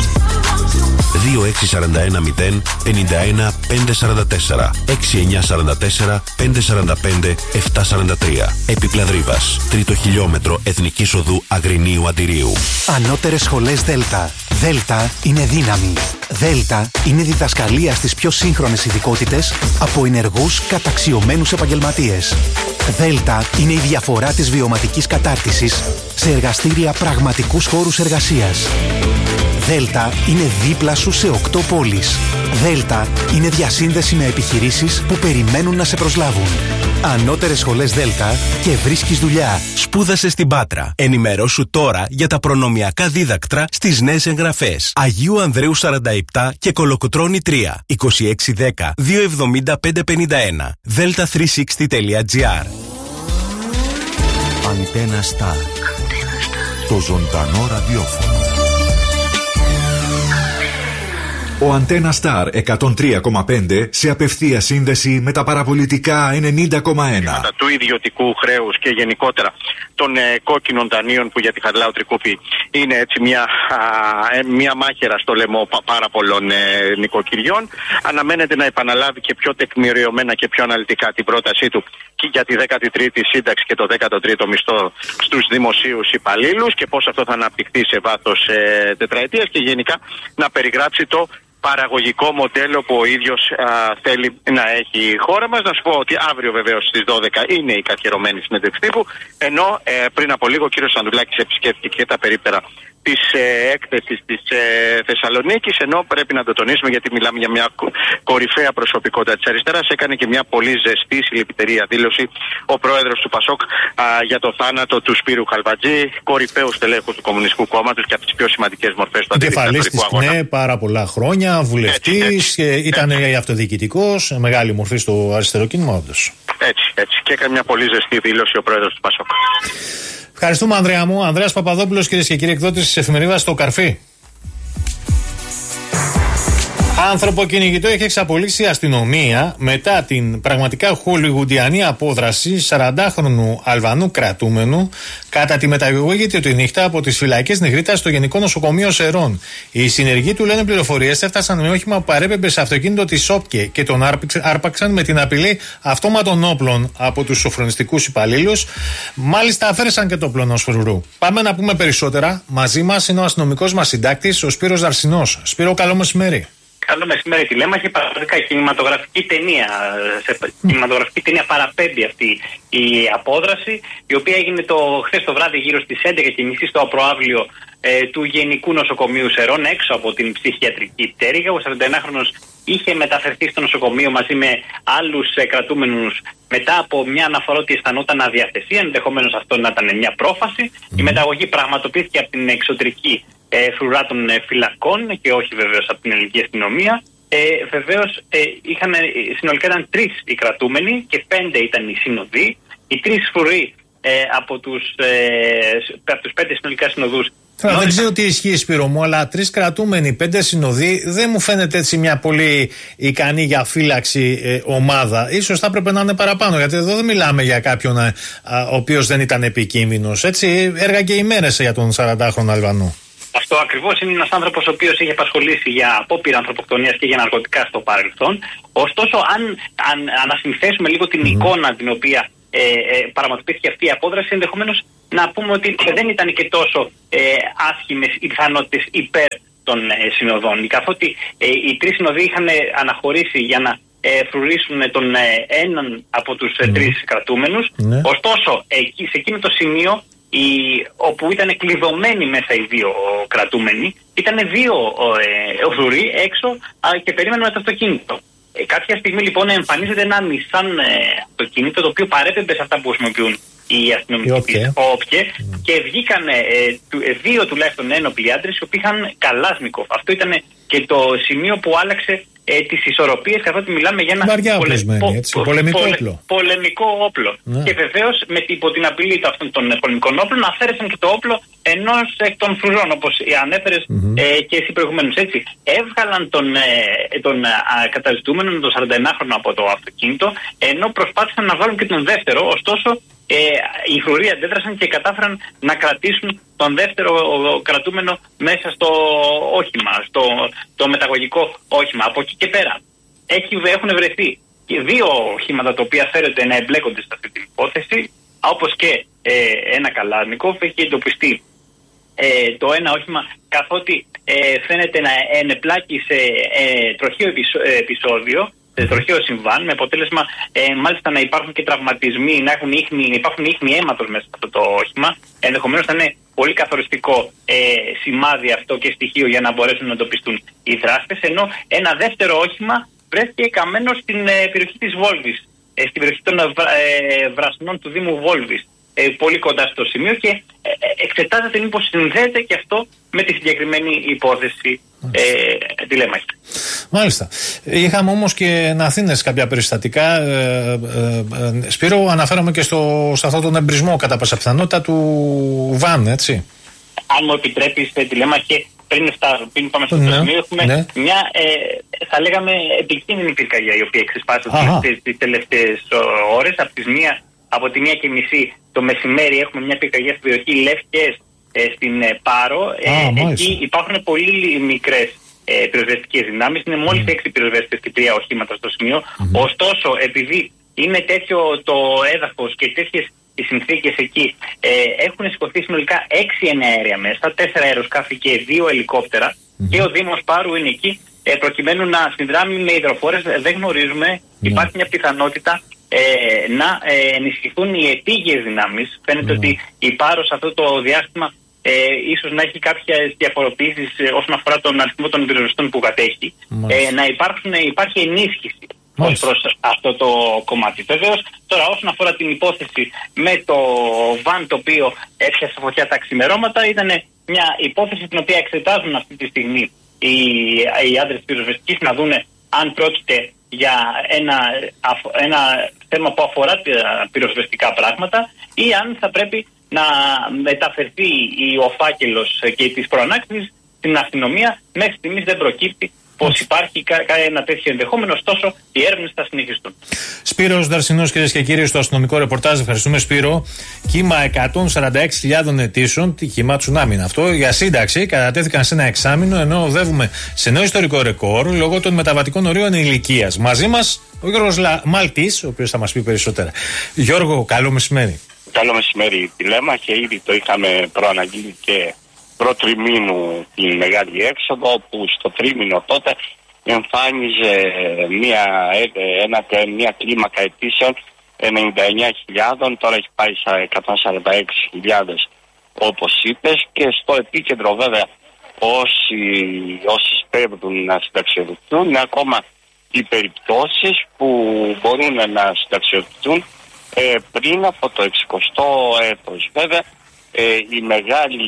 δύο έξι τέσσερα ένα μηδέν πέντε ένα πέντε τέσσερα τέσσερα έξι εννιά τέσσερα τέσσερα πέντε τέσσερα πέντε επτά τέσσερα τρία. Έπιπλα Δρύβας. Τρίτο χιλιόμετρο Εθνικής Οδού Αγρινίου Αντιρίου. Ανώτερες σχολές Δέλτα. Δέλτα είναι δύναμη. Δέλτα είναι διδασκαλία στις πιο σύγχρονες ειδικότητες από ενεργούς καταξιωμένους επαγγελματίες. Δέλτα είναι η διαφορά της βιωματικής κατάρτισης σε εργαστήρια πραγματικούς χώρους εργασίας. Δέλτα είναι δίπλα σου σε οκτώ πόλεις. Δέλτα είναι διασύνδεση με επιχειρήσεις που περιμένουν να σε προσλάβουν. Ανώτερες σχολές Δέλτα και βρίσκεις δουλειά. Σπούδασε στην Πάτρα. Ενημερώσου τώρα για τα προνομιακά δίδακτρα στις νέες εγγραφές. Αγίου Ανδρέου σαράντα επτά και Κολοκοτρώνη τρία. είκοσι έξι δέκα διακόσια εβδομήντα πέντε πενήντα ένα. δέλτα τριακόσια εξήντα τελεία τζι άρ. Αντένα Star. Το ζωντανό ραδιόφωνο. Ο Αντένα Star εκατόν τρία κόμμα πέντε σε απευθεία σύνδεση με τα παραπολιτικά ενενήντα κόμμα ένα. Του ιδιωτικού χρέους και γενικότερα των ε, κόκκινων δανείων που για τη Χαριλάου Τρικούπη είναι έτσι μια, α, ε, μια μάχαιρα στο λαιμό πα, πάρα πολλών ε, νοικοκυριών. Αναμένεται να επαναλάβει και πιο τεκμηριωμένα και πιο αναλυτικά την πρότασή του και για τη δέκατη τρίτη σύνταξη και το δέκατο τρίτο μισθό στους δημοσίους υπαλλήλους και πώς αυτό θα αναπτυχθεί σε βάθος ε, τετραετίας και γενικά να περιγράψει το παραγωγικό μοντέλο που ο ίδιος α, θέλει να έχει η χώρα μας. Να σου πω ότι αύριο βεβαίως στις δώδεκα είναι η καθιερωμένη συνέντευξη τύπου, ενώ ε, πριν από λίγο ο κύριος Ανδρουλάκης επισκέφθηκε και τα περίπτερα της ε, έκθεσης της ε, Θεσσαλονίκης, ενώ πρέπει να το τονίσουμε γιατί μιλάμε για μια κορυφαία προσωπικότητα της αριστεράς. Έκανε και μια πολύ ζεστή συλληπιτερία δήλωση ο πρόεδρος του Πασόκ α, για το θάνατο του Σπύρου Χαλβατζή, κορυφαίου στελέχου του Κομμουνιστικού Κόμματος και από τις πιο σημαντικές μορφές του αντιδικτατορικού αγώνα. Ναι, πάρα πολλά χρόνια, βουλευτής, ήταν αυτοδιοικητικός, μεγάλη μορφή στο αριστερό κίνημα, όντως. Έτσι, έτσι. Και έκανε μια πολύ ζεστή δήλωση ο πρόεδρος του Πασόκ. Ευχαριστούμε, Ανδρέα μου. Ανδρέας Παπαδόπουλος, κυρίες και κύριοι, εκδότης της εφημερίδας Το Καρφί. Άνθρωπο κυνηγητό έχει εξαπολύσει η αστυνομία μετά την πραγματικά χολιγουντιανή απόδραση σαραντάχρονου Αλβανού κρατούμενου κατά τη μεταγωγή του τη νύχτα από τις φυλακές Νιγρίτας στο Γενικό Νοσοκομείο Σερών. Οι συνεργοί του, λένε πληροφορίες, έφτασαν με όχημα που παρέπεμπε σε αυτοκίνητο της ΟΠΚΕ και τον άρπαξαν με την απειλή αυτόματων όπλων από τους σοφρονιστικούς υπαλλήλους. Μάλιστα, αφαίρεσαν και το όπλο φρουρού. Πάμε να πούμε περισσότερα. Μαζί μας είναι ο αστυνομικός μας συντάκτης, ο Σπύρος Δαρσινός. Σπύρο, καλό μεσημέρι. Καλό μεσημέρι, τηλέμαχε. Πραγματικά κινηματογραφική ταινία. Σε κινηματογραφική ταινία παραπέμπει αυτή η απόδραση, η οποία έγινε το χθες το βράδυ γύρω στις έντεκα και μισή στο προαύλιο ε, του Γενικού Νοσοκομείου Σερών, έξω από την ψυχιατρική πτέρυγα. Ο σαρανταενάχρονος είχε μεταφερθεί στο νοσοκομείο μαζί με άλλους ε, κρατούμενους μετά από μια αναφορά ότι αισθανόταν αδιαθεσία. Ενδεχομένως αυτό να ήταν μια πρόφαση. Mm. Η μεταγωγή πραγματοποιήθηκε από την εξωτερική Ε, φρουρά των ε, φυλακών και όχι βεβαίως από την ελληνική αστυνομία. Ε, βεβαίως ε, είχαν, ε, συνολικά ήταν τρεις οι κρατούμενοι και πέντε ήταν οι συνοδοί. Οι τρεις φρουροί ε, από, τους, ε, από τους πέντε συνολικά συνοδούς. Τώρα, δεν ξέρω τι ισχύει, Σπύρο μου, αλλά τρεις κρατούμενοι, πέντε συνοδοί, δεν μου φαίνεται έτσι μια πολύ ικανή για φύλαξη ε, ομάδα. Ίσως θα έπρεπε να είναι παραπάνω, γιατί εδώ δεν μιλάμε για κάποιον α, α, ο οποίος δεν ήταν επικίνδυνος. Έτσι, έργα και ημέρες για τον σαραντάχρονο Αλβανό. Αυτό ακριβώς, είναι ένας άνθρωπος ο οποίος είχε απασχολήσει για απόπειρα ανθρωποκτονίας και για ναρκωτικά στο παρελθόν. Ωστόσο, αν, αν ανασυνθέσουμε λίγο την mm. εικόνα την οποία ε, ε, πραγματοποιήθηκε αυτή η απόδραση, ενδεχομένως να πούμε ότι δεν ήταν και τόσο ε, άσχημες οι πιθανότητες υπέρ των ε, συνοδών. Καθότι ε, οι τρεις συνοδοί είχαν αναχωρήσει για να ε, φρουρήσουν τον ε, έναν από τους ε, mm. τρεις κρατούμενους. Mm. Ωστόσο, εκεί, σε εκείνο το σημείο, Οι, όπου ήταν κλειδωμένοι μέσα οι δύο κρατούμενοι, ήταν δύο ε, φρουροί έξω α, και περίμεναν με το αυτοκίνητο. Ε, κάποια στιγμή λοιπόν εμφανίζεται ένα νισάν ε, αυτοκίνητο, το οποίο παρέπεμπε σε αυτά που χρησιμοποιούν οι αστυνομικοί της ΟΠΚΕ, mm. και βγήκαν ε, ε, δύο τουλάχιστον ένοπλοι άντρες οι οποίοι είχαν καλάσνικοφ. Αυτό ήταν και το σημείο που άλλαξε ε, τις ισορροπίες, καθότι μιλάμε για ένα πολε... πο... πολεμικό πολε... όπλο. Πολεμικό όπλο. Ναι. Και βεβαίως με υπό την απειλή αυτών των πολεμικών όπλων αφαίρεσαν και το όπλο ενός εκ των φρουρών, όπως ανέφερες mm-hmm. ε, και εσύ προηγουμένως. Έτσι, έβγαλαν τον, ε, τον α, καταζητούμενο, τον σαρανταενάχρονο από το αυτοκίνητο, ενώ προσπάθησαν να βάλουν και τον δεύτερο. Ωστόσο, Ε, οι φρουροί αντέδρασαν και κατάφεραν να κρατήσουν τον δεύτερο κρατούμενο μέσα στο όχημα, στο το μεταγωγικό όχημα. Από εκεί και πέρα έχει, έχουν βρεθεί δύο οχήματα τα οποία φέρεται να εμπλέκονται σε αυτή την υπόθεση, όπως και ε, ένα καλάσνικοφ. Έχει εντοπιστεί ε, το ένα όχημα, καθότι ε, φαίνεται να ενεπλάκει σε ε, τροχαίο επεισόδιο, σε τροχαίο συμβάν, με αποτέλεσμα ε, μάλιστα να υπάρχουν και τραυματισμοί, να έχουν ίχνη, υπάρχουν ίχνη αίματος μέσα σε αυτό το όχημα. Ενδεχομένως θα είναι πολύ καθοριστικό ε, σημάδι αυτό και στοιχείο για να μπορέσουν να εντοπιστούν οι δράστες. Ενώ ένα δεύτερο όχημα βρέθηκε καμένο στην ε, περιοχή της Βόλβης, ε, στην περιοχή των ε, βρασινών του Δήμου Βόλβης, ε, πολύ κοντά στο σημείο, και ε, εξετάζεται μήπως συνδέεται και αυτό με τη συγκεκριμένη υπόθεση ε, τηλέμαχη. Μάλιστα. Είχαμε όμως και να Αθήνες κάποια περιστατικά. Ε, ε, ε, Σπύρο, αναφέρομαι και στο, σε αυτόν τον εμπρισμό κατά πάσα πιθανότητα του Βαν, έτσι. Αν μου επιτρέπεις, τηλέμαχη, πριν, φτάσω, πριν πάμε στο ναι, σημείο, έχουμε ναι. μια, ε, θα λέγαμε, επικίνδυνη πυρκαγιά, η οποία εξεσπάσει τις τελευταίες ώρες. Από, τις μία, από τη μία και μισή το μεσημέρι έχουμε μια πυρκαγιά στην περιοχή Λεύκες, ε, στην ε, Πάρο. Ε, Α, εκεί υπάρχουν πολύ μικρές ε, πυροσβεστικές δυνάμεις. Είναι μόλις mm. έξι πυροσβέστες και τρία οχήματα στο σημείο. Mm. Ωστόσο, επειδή είναι τέτοιο το έδαφος και τέτοιες οι συνθήκες εκεί, ε, έχουν σηκωθεί συνολικά έξι εναέρια μέσα, τέσσερα αεροσκάφη και δύο ελικόπτερα. Mm. Και ο Δήμος Πάρου είναι εκεί ε, προκειμένου να συνδράμει με υδροφόρες. Δεν γνωρίζουμε, mm. υπάρχει μια πιθανότητα ε, να ε, ενισχυθούν οι επίγειες δυνάμεις. Φαίνεται mm. ότι η Πάρος αυτό το διάστημα ε, ίσως να έχει κάποιες διαφοροποιήσεις ε, όσον αφορά τον αριθμό των πυροσβεστών που κατέχει. Mm. Ε, να υπάρξουν, υπάρχει ενίσχυση ως προς αυτό το κομμάτι. Βεβαίως, τώρα όσον αφορά την υπόθεση με το βαν το οποίο έπιασε φωτιά τα ξημερώματα, ήταν μια υπόθεση την οποία εξετάζουν αυτή τη στιγμή οι, οι άντρες πυροσβεστικής, να δούνε αν πρόκειται για ένα, ένα θέμα που αφορά τα πυροσβεστικά πράγματα ή αν θα πρέπει να μεταφερθεί ο φάκελος και της προανάκτησης στην αστυνομία. Μέχρι στιγμής δεν προκύπτει πως υπάρχει κα, κα, ένα τέτοιο ενδεχόμενο, ωστόσο οι έρευνες θα συνεχιστούν. Σπύρος Δαρσινός, κυρίες και κύριοι, στο αστυνομικό ρεπορτάζ. Ευχαριστούμε, Σπύρο. Κύμα εκατόν σαράντα έξι χιλιάδες αιτήσεων, τι κύμα τσουνάμι είναι αυτό, για σύνταξη κατατέθηκαν σε ένα εξάμηνο, ενώ οδεύουμε σε νέο ιστορικό ρεκόρ λόγω των μεταβατικών ορίων ηλικίας. Μαζί μας ο Γιώργος Μάλτης, ο οποίος θα μας πει περισσότερα. Γιώργο, καλό μεσημέρι. Καλό μεσημέρι, Τηλέμα, και ήδη το είχαμε προαναγγείλει και προτριμήνου τη μεγάλη έξοδο, που στο τρίμηνο τότε εμφάνιζε μια, ένα, μια κλίμακα αιτήσεων ενενήντα εννέα χιλιάδες, τώρα έχει πάει στα εκατόν σαράντα έξι χιλιάδες όπως είπες, και στο επίκεντρο βέβαια όσοι, όσοι σπέβδουν να συνταξιοδοτηθούν είναι ακόμα οι περιπτώσεις που μπορούν να συνταξιοδοτηθούν ε, πριν από το εξηκοστό έτος. Βέβαια ε, η μεγάλη,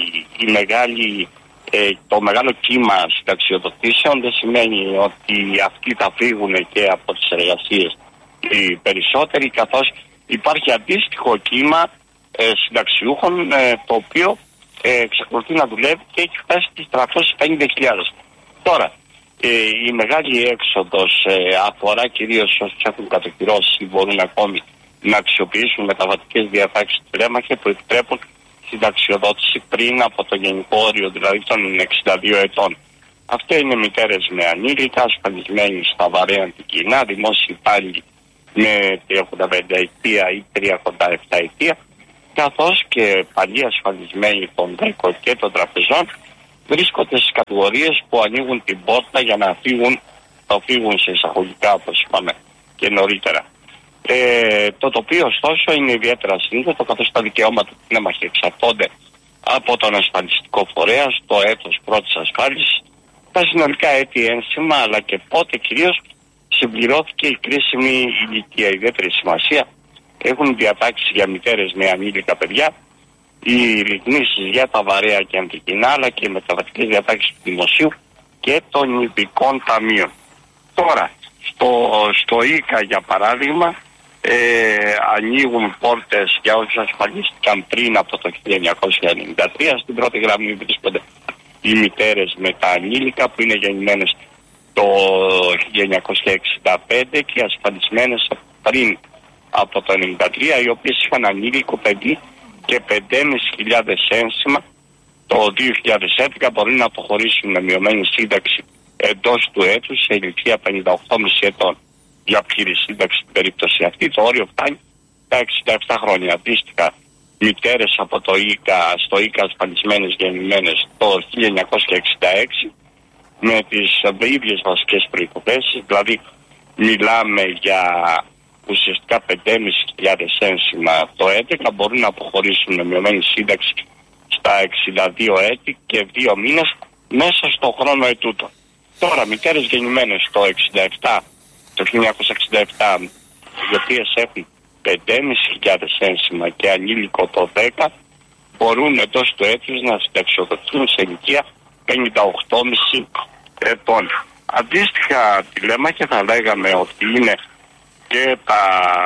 η μεγάλη, ε, το μεγάλο κύμα συνταξιοδοτήσεων δεν σημαίνει ότι αυτοί θα φύγουν και από τις εργασίες οι περισσότεροι, καθώς υπάρχει αντίστοιχο κύμα ε, συνταξιούχων ε, το οποίο ε, εξακολουθεί να δουλεύει και έχει φτάσει στις τριακόσιες πενήντα χιλιάδες. Τώρα, ε, η μεγάλη έξοδος ε, αφορά κυρίως όσους έχουν κατοχυρώσει ή μπορούν ακόμη να αξιοποιήσουν μεταβατικές διατάξεις του Τηλέμαχε που επιτρέπουν συνταξιοδότηση πριν από το γενικό όριο, δηλαδή των εξήντα δύο ετών. Αυτά είναι μητέρες με ανήλικα, ασφαλισμένοι στα βαρέα αντικεινά, δημόσιοι υπάλληλοι με τριάντα πέντε ετία ή τριάντα επτά ετία, καθώς και παλιοί ασφαλισμένοι των ΔΕΚΟ και των τραπεζών βρίσκονται στις κατηγορίες που ανοίγουν την πόρτα για να φύγουν, θα φύγουν σε εισαγωγικά, όπως είπαμε και νωρίτερα. Ε, το τοπίο ωστόσο είναι ιδιαίτερα σύνθετο, καθώς τα δικαιώματα του Τηλέμαχε εξαρτώνται από τον ασφαλιστικό φορέα στο έτος πρώτης ασφάλισης, τα συνολικά έτη ένσημα, αλλά και πότε κυρίως συμπληρώθηκε η κρίσιμη ηλικία. Ιδιαίτερη σημασία έχουν διατάξεις για μητέρες με ανήλικα παιδιά, οι ρυθμίσεις για τα βαρέα και αντικεινά, αλλά και οι μεταβατικές διατάξεις του δημοσίου και των ειδικών ταμείων. Τώρα, στο, στο ΙΚΑ για παράδειγμα, ε, ανοίγουν πόρτες για όσους ασφαλίστηκαν πριν από το χίλια εννιακόσια ενενήντα τρία. Στην πρώτη γραμμή βρίσκονται οι μητέρες με τα ανήλικα που είναι γεννημένες το χίλια εννιακόσια εξήντα πέντε και ασφαλισμένες πριν από το ενενήντα τρία, οι οποίες είχαν ανήλικο παιδί και πέντε χιλιάδες πεντακόσια ένσημα το δύο χιλιάδες έντεκα, μπορεί να αποχωρήσουν με μειωμένη σύνταξη εντός του έτους σε ηλικία πενήντα οκτώ κόμμα πέντε ετών για πλήρη σύνταξη στην περίπτωση αυτή. Το όριο φτάνει τα εξήντα επτά χρόνια. Αντίστοιχα, μητέρες από το ΙΚΑ, στο ΙΚΑ ασφαλισμένες γεννημένες το χίλια εννιακόσια εξήντα έξι με τις ίδιες βασικές προϋποθέσεις, δηλαδή μιλάμε για ουσιαστικά πέντε χιλιάδες πεντακόσια ένσημα το έντεκα, μπορούν να αποχωρήσουν με μειωμένη σύνταξη στα εξήντα δύο έτη και δύο μήνες μέσα στο χρόνο ετούτο. Τώρα, μητέρες γεννημένες το εξήντα επτά, το χίλια εννιακόσια εξήντα επτά, οι οποίες έχουν πέντε χιλιάδες πεντακόσια ένσημα και ανήλικο το δέκα, μπορούν εντός του έτους να συνταξιοδοτηθούν σε ηλικία πενήντα οκτώ κόμμα πέντε ετών. Αντίστοιχα, Τηλέμαχε, θα λέγαμε ότι είναι και τα,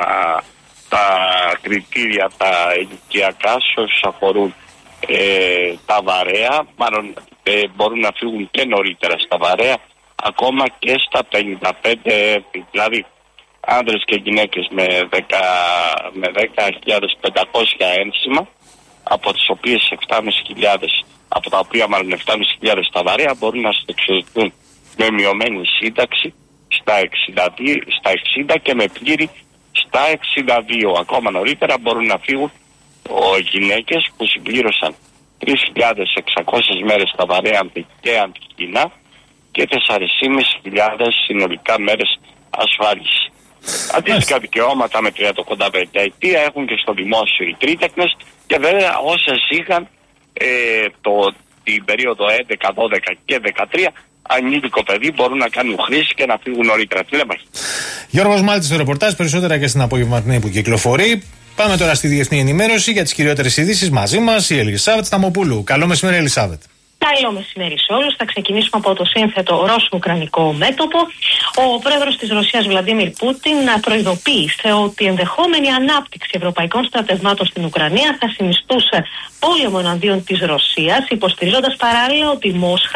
τα κριτήρια τα ηλικιακά σε όσους αφορούν ε, τα βαρέα, μάλλον ε, μπορούν να φύγουν και νωρίτερα στα βαρέα, ακόμα και στα πενήντα πέντε, δηλαδή άνδρες και γυναίκες με δέκα χιλιάδες πεντακόσια ένσημα, από τις οποίες επτά χιλιάδες πεντακόσια, από τα οποία μάλλον επτά χιλιάδες πεντακόσια στα βαρέα μπορούν να συνταξιοδοτηθούν με μειωμένη σύνταξη στα εξήντα δύο, στα εξήντα και με πλήρη στα εξήντα δύο. Ακόμα νωρίτερα μπορούν να φύγουν ο, γυναίκες που συμπλήρωσαν τρεις χιλιάδες εξακόσιες μέρες στα βαρέα και αντικεινά και τέσσερις χιλιάδες πεντακόσιες συνολικά μέρες ασφάλισης. Αντίστοιχα δικαιώματα με τριάντα πέντε ετία έχουν και στο δημόσιο οι τρίτεκνες, και βέβαια όσες είχαν ε, το, την περίοδο έντεκα, δώδεκα και δεκατρία ανήλικο παιδί μπορούν να κάνουν χρήση και να φύγουν νωρίτερα. Τηλέμαχε. Γιώργος Μάλτης στο ρεπορτάζ, περισσότερα και στην απογευματινή που κυκλοφορεί. Πάμε τώρα στη διεθνή ενημέρωση για τις κυριότερες ειδήσεις. Μαζί μας η Ελισάβετ Σταμοπούλου. Καλό μεσημέρι, Ελισάβετ. Καλό μεσημέρι σε όλους. Θα ξεκινήσουμε από το σύνθετο ρώσο-ουκρανικό μέτωπο. Ο πρόεδρος της Ρωσίας Βλαντίμιρ Πούτιν προειδοποίησε ότι η ενδεχόμενη ανάπτυξη ευρωπαϊκών στρατευμάτων στην Ουκρανία θα συνιστούσε πόλεμο εναντίον της Ρωσίας, υποστηρίζοντας παράλληλα ότι η Μόσχα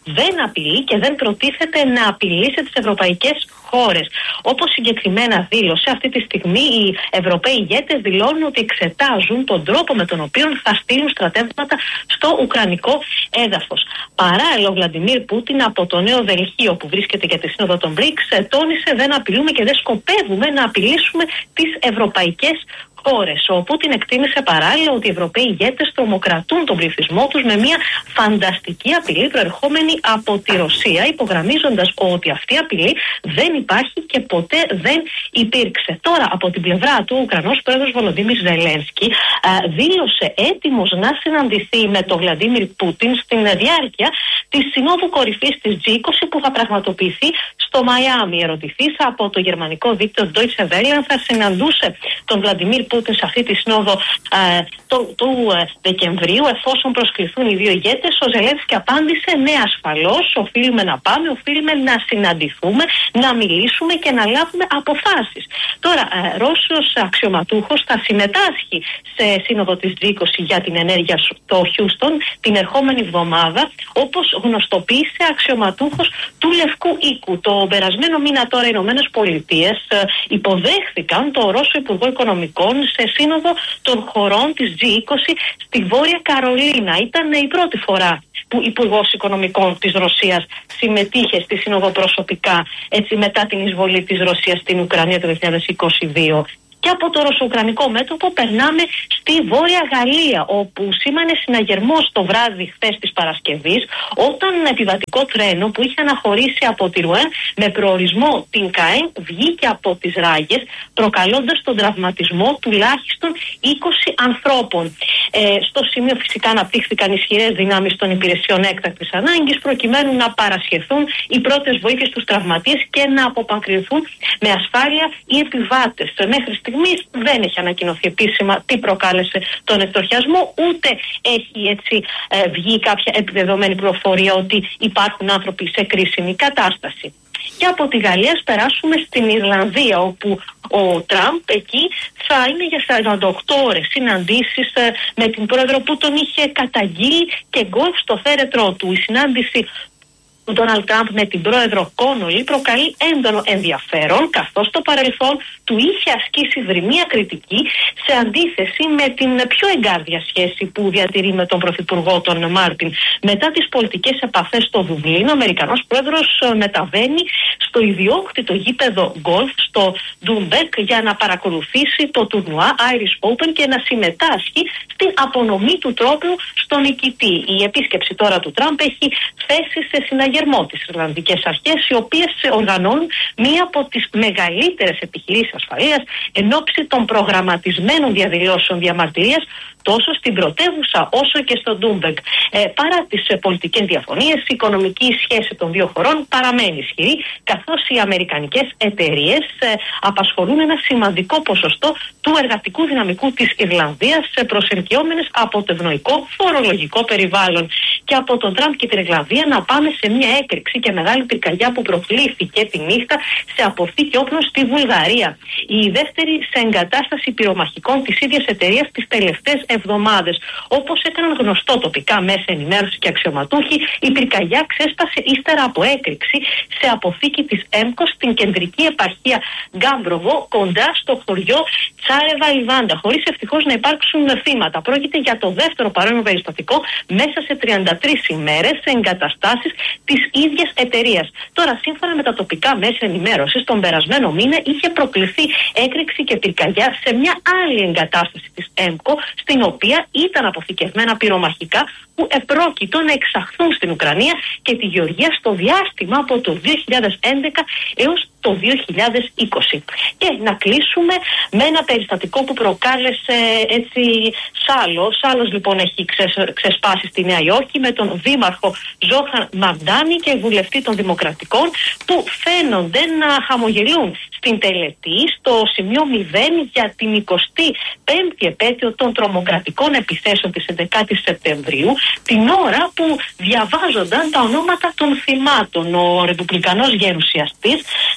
δεν απειλεί και δεν προτίθεται να απειλήσει τις ευρωπαϊκές χώρες. Όπως συγκεκριμένα δήλωσε, αυτή τη στιγμή οι Ευρωπαίοι ηγέτες δηλώνουν ότι εξετάζουν τον τρόπο με τον οποίο θα στείλουν στρατεύματα στο ουκρανικό έδαφος. Παράλληλα, ο Βλαντιμίρ Πούτιν από το Νέο Δελχείο που βρίσκεται για τη Σύνοδο των μπρικς τόνισε: δεν απειλούμε και δεν σκοπεύουμε να απειλήσουμε τις ευρωπαϊκές χώρες. Ο Πούτιν εκτίμησε παράλληλα ότι οι Ευρωπαίοι ηγέτες τρομοκρατούν τον πληθυσμό τους με μια φανταστική απειλή προερχόμενη από τη Ρωσία, υπογραμμίζοντας ότι αυτή η απειλή δεν υπάρχει και ποτέ δεν υπήρξε. Τώρα, από την πλευρά του, ο Ουκρανός πρόεδρος Βολοντίμιρ Ζελένσκι δήλωσε έτοιμος να συναντηθεί με τον Βλαντίμιρ Πούτιν στην διάρκεια της Συνόδου Κορυφής της τζι είκοσι που θα πραγματοποιηθεί στο Μαϊάμι. Ερωτηθής από το γερμανικό δίκτυο Deutsche Welle αν θα συναντούσε τον Βλαντιμίρ Πούτιν σε αυτή τη συνόδο ε, του, του ε, Δεκεμβρίου, εφόσον προσκληθούν οι δύο ηγέτες, ο Ζελένσκι απάντησε: ναι, ασφαλώς, οφείλουμε να πάμε, οφείλουμε να συναντηθούμε, να μιλήσουμε και να λάβουμε αποφάσεις. Τώρα, ε, Ρώσος αξιωματούχος θα συμμετάσχει σε σύνοδο της τζι είκοσι για την ενέργεια στο Χιούστον την ερχόμενη εβδομάδα, όπως γνωστοποίησε αξιωματούχος του Λευκού Οίκου. Το περασμένο μήνα τώρα οι Ηνωμένες Πολιτείες ε, υποδέχθηκαν το Ρώσο Υπουργό Οικονομικών σε σύνοδο των χωρών της τζι είκοσι στη Βόρεια Καρολίνα. Ήταν η πρώτη φορά που Υπουργός Οικονομικών της Ρωσίας συμμετείχε στη σύνοδο προσωπικά, έτσι μετά την εισβολή της Ρωσίας στην Ουκρανία το δύο χιλιάδες είκοσι δύο. Και από το ρωσο-ουκρανικό μέτωπο περνάμε στη Βόρεια Γαλλία, όπου σήμανε συναγερμός το βράδυ χθες της Παρασκευής, όταν ένα επιβατικό τρένο που είχε αναχωρήσει από τη Ρουέν με προορισμό την Κάιν βγήκε από τις ράγες, προκαλώντας τον τραυματισμό τουλάχιστον είκοσι ανθρώπων. Ε, στο σημείο φυσικά αναπτύχθηκαν ισχυρές δυνάμεις των υπηρεσιών έκτακτης ανάγκης, προκειμένου να παρασχεθούν οι πρώτες βοήθειες στους τραυματίες και να αποπακριθούν με ασφάλεια οι επιβάτες. Μέχρι στιγμής δεν έχει ανακοινωθεί επίσημα τι προκάλεσε τον εκτροχιασμό, ούτε έχει έτσι ε, βγει κάποια επιβεβαιωμένη πληροφορία ότι υπάρχουν άνθρωποι σε κρίσιμη κατάσταση. Και από τη Γαλλία περάσουμε στην Ιρλανδία, όπου ο Τραμπ εκεί θα είναι για σαράντα οκτώ ώρες συναντήσεις ε, με την πρόεδρο που τον είχε καταγγείλει και γκολφ στο θέρετρό του. Η συνάντηση του Ντόναλντ Τραμπ με την πρόεδρο Κόνολι προκαλεί έντονο ενδιαφέρον, καθώς στο παρελθόν του είχε ασκήσει βρυμία κριτική σε αντίθεση με την πιο εγκάρδια σχέση που διατηρεί με τον πρωθυπουργό τον Μάρτιν. Μετά τις πολιτικές επαφές στο Δουβλίνο, ο Αμερικανός πρόεδρος μεταβαίνει στο ιδιόκτητο γήπεδο γκολφ στο Ντούμπεκ για να παρακολουθήσει το τουρνουά Irish Open και να συμμετάσχει στην απονομή του τρόπου στον νικητή. Η επίσκεψη τώρα του Τραμπ έχει θέσει σε συναγερμό τις Ιρλανδικές αρχές, οι οποίες οργανώνουν μία από τις μεγαλύτερες επιχειρήσεις ασφαλείας εν ώψη των προγραμματισμένων διαδηλώσεων διαμαρτυρίας τόσο στην πρωτεύουσα όσο και στο Ντούμπεκ. Ε, παρά τις ε, πολιτικές διαφωνίες, η οικονομική σχέση των δύο χωρών παραμένει ισχυρή, καθώς οι αμερικανικές εταιρείες ε, απασχολούν ένα σημαντικό ποσοστό του εργατικού δυναμικού της Ιρλανδίας, ε, προσελκυόμενες από το ευνοϊκό φορολογικό περιβάλλον. Και από τον Τραμπ και την Ιρλανδία να πάμε σε μια έκρηξη και μεγάλη πυρκαγιά που προκλήθηκε τη νύχτα σε αποθήκη όπλων στη Βουλγαρία. Η δεύτερη σε εγκατάσταση πυρομαχικών της ίδιας εταιρείας τις τελευταίες εβδομάδες. Όπως έκαναν γνωστό τοπικά μέσα ενημέρωση και αξιωματούχοι, η πυρκαγιά ξέσπασε ύστερα από έκρηξη σε αποθήκη της ΕΜΚΟ στην κεντρική επαρχία Γκάμπροβο, κοντά στο χωριό Τσάρεβα Λιβάντα, χωρίς ευτυχώς να υπάρξουν θύματα. Πρόκειται για το δεύτερο παρόμοιο περιστατικό μέσα σε τριάντα τρεις ημέρες σε εγκαταστάσεις της ίδιας εταιρείας. Τώρα, σύμφωνα με τα τοπικά μέσα ενημέρωσης, τον περασμένο μήνα είχε προκληθεί έκρηξη και πυρκαγιά σε μια άλλη εγκατάσταση της ΕΜΚΟ, στην οποία ήταν αποθηκευμένα πυρομαχικά που επρόκειτο να εξαχθούν στην Ουκρανία και τη Γεωργία στο διάστημα από το δύο χιλιάδες έντεκα έως το δύο χιλιάδες είκοσι. Και να κλείσουμε με ένα περιστατικό που προκάλεσε έτσι σάλο. Σάλος λοιπόν έχει ξεσ, ξεσπάσει στη Νέα Υόρκη με τον δήμαρχο Ζόχαν Μαρντάνη και βουλευτή των Δημοκρατικών, που φαίνονται να χαμογελούν στην τελετή στο σημείο μηδέν για την εικοστή πέμπτη επέτειο των τρομοκρατικών επιθέσεων της έντεκατης Σεπτεμβρίου, την ώρα που διαβάζονταν τα ονόματα των θυμάτων. Ο ρεπουμπλικανός γερουσιαστής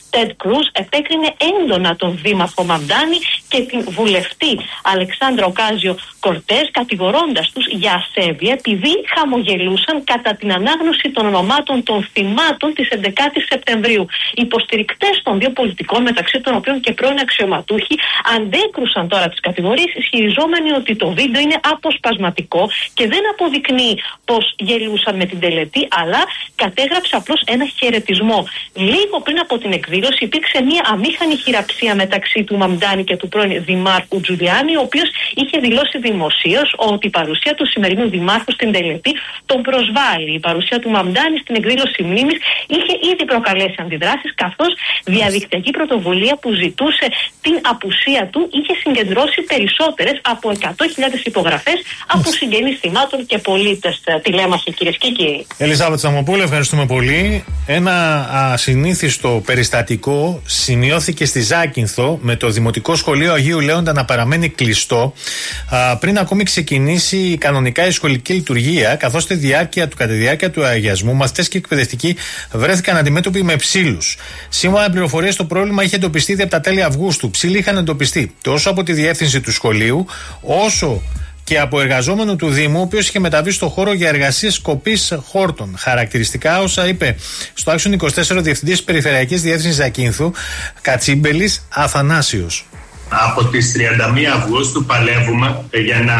Τεντ Κρούζ επέκρινε έντονα τον δήμαρχο Μαμντάνη και την βουλευτή Αλεξάνδρα Οκάζιο Κορτές, κατηγορώντας τους για ασέβεια επειδή χαμογελούσαν κατά την ανάγνωση των ονομάτων των θυμάτων της έντεκατης Σεπτεμβρίου. Οι υποστηρικτές των δύο πολιτικών, μεταξύ των οποίων και πρώην αξιωματούχοι, αντέκρουσαν τώρα τις κατηγορίες, ισχυριζόμενοι ότι το βίντεο είναι αποσπασματικό και δεν αποδεικνύει πως γελούσαν με την τελετή, αλλά κατέγραψε απλώς ένα χαιρετισμό. Λίγο πριν από την εκδήλωση υπήρξε μια αμήχανη χειραψία μεταξύ του Μαμντάνη και του πρώην δημάρχου Τζουλιάνη, ο οποίος είχε δηλώσει δημοσίως ότι η παρουσία του σημερινού δημάρχου στην τελετή τον προσβάλλει. Η παρουσία του Μαμντάνη στην εκδήλωση μνήμης είχε ήδη προκαλέσει αντιδράσεις, καθώς διαδικτυακή πρωτοβουλία που ζητούσε την απουσία του είχε συγκεντρώσει περισσότερες από εκατό χιλιάδες υπογραφές από συγγενείς θυμάτων και πολίτες. Τηλέμαχοι, κυρίες και κύριοι. Ελισάβετ Σαμοπούλου, ευχαριστούμε πολύ. Ένα ασυνήθιστο περιστατικό σημειώθηκε στη Ζάκυνθο με το Δημοτικό Σχολείο Αγίου Λέοντα να παραμένει κλειστό α, πριν ακόμη ξεκινήσει κανονικά η σχολική λειτουργία, καθώς στη διάρκεια του, κατά τη διάρκεια του αγιασμού μαθητές και εκπαιδευτικοί βρέθηκαν αντιμέτωποι με ψήλους. Σύμφωνα με πληροφορίες, το πρόβλημα είχε εντοπιστεί ήδη από τα τέλη Αυγούστου. Ψήλοι είχαν εντοπιστεί τόσο από τη διεύθυνση του σχολείου, όσο και από εργαζόμενο του Δήμου, ο οποίος είχε μεταβεί στο χώρο για εργασίες κοπής χόρτων. Χαρακτηριστικά όσα είπε στο Άξιον είκοσι τέσσερα ο Διευθυντής Περιφερειακής Διεύθυνσης Ζακύνθου, Κατσίμπελης Αθανάσιος. Από τις τριάντα μία Αυγούστου παλεύουμε για να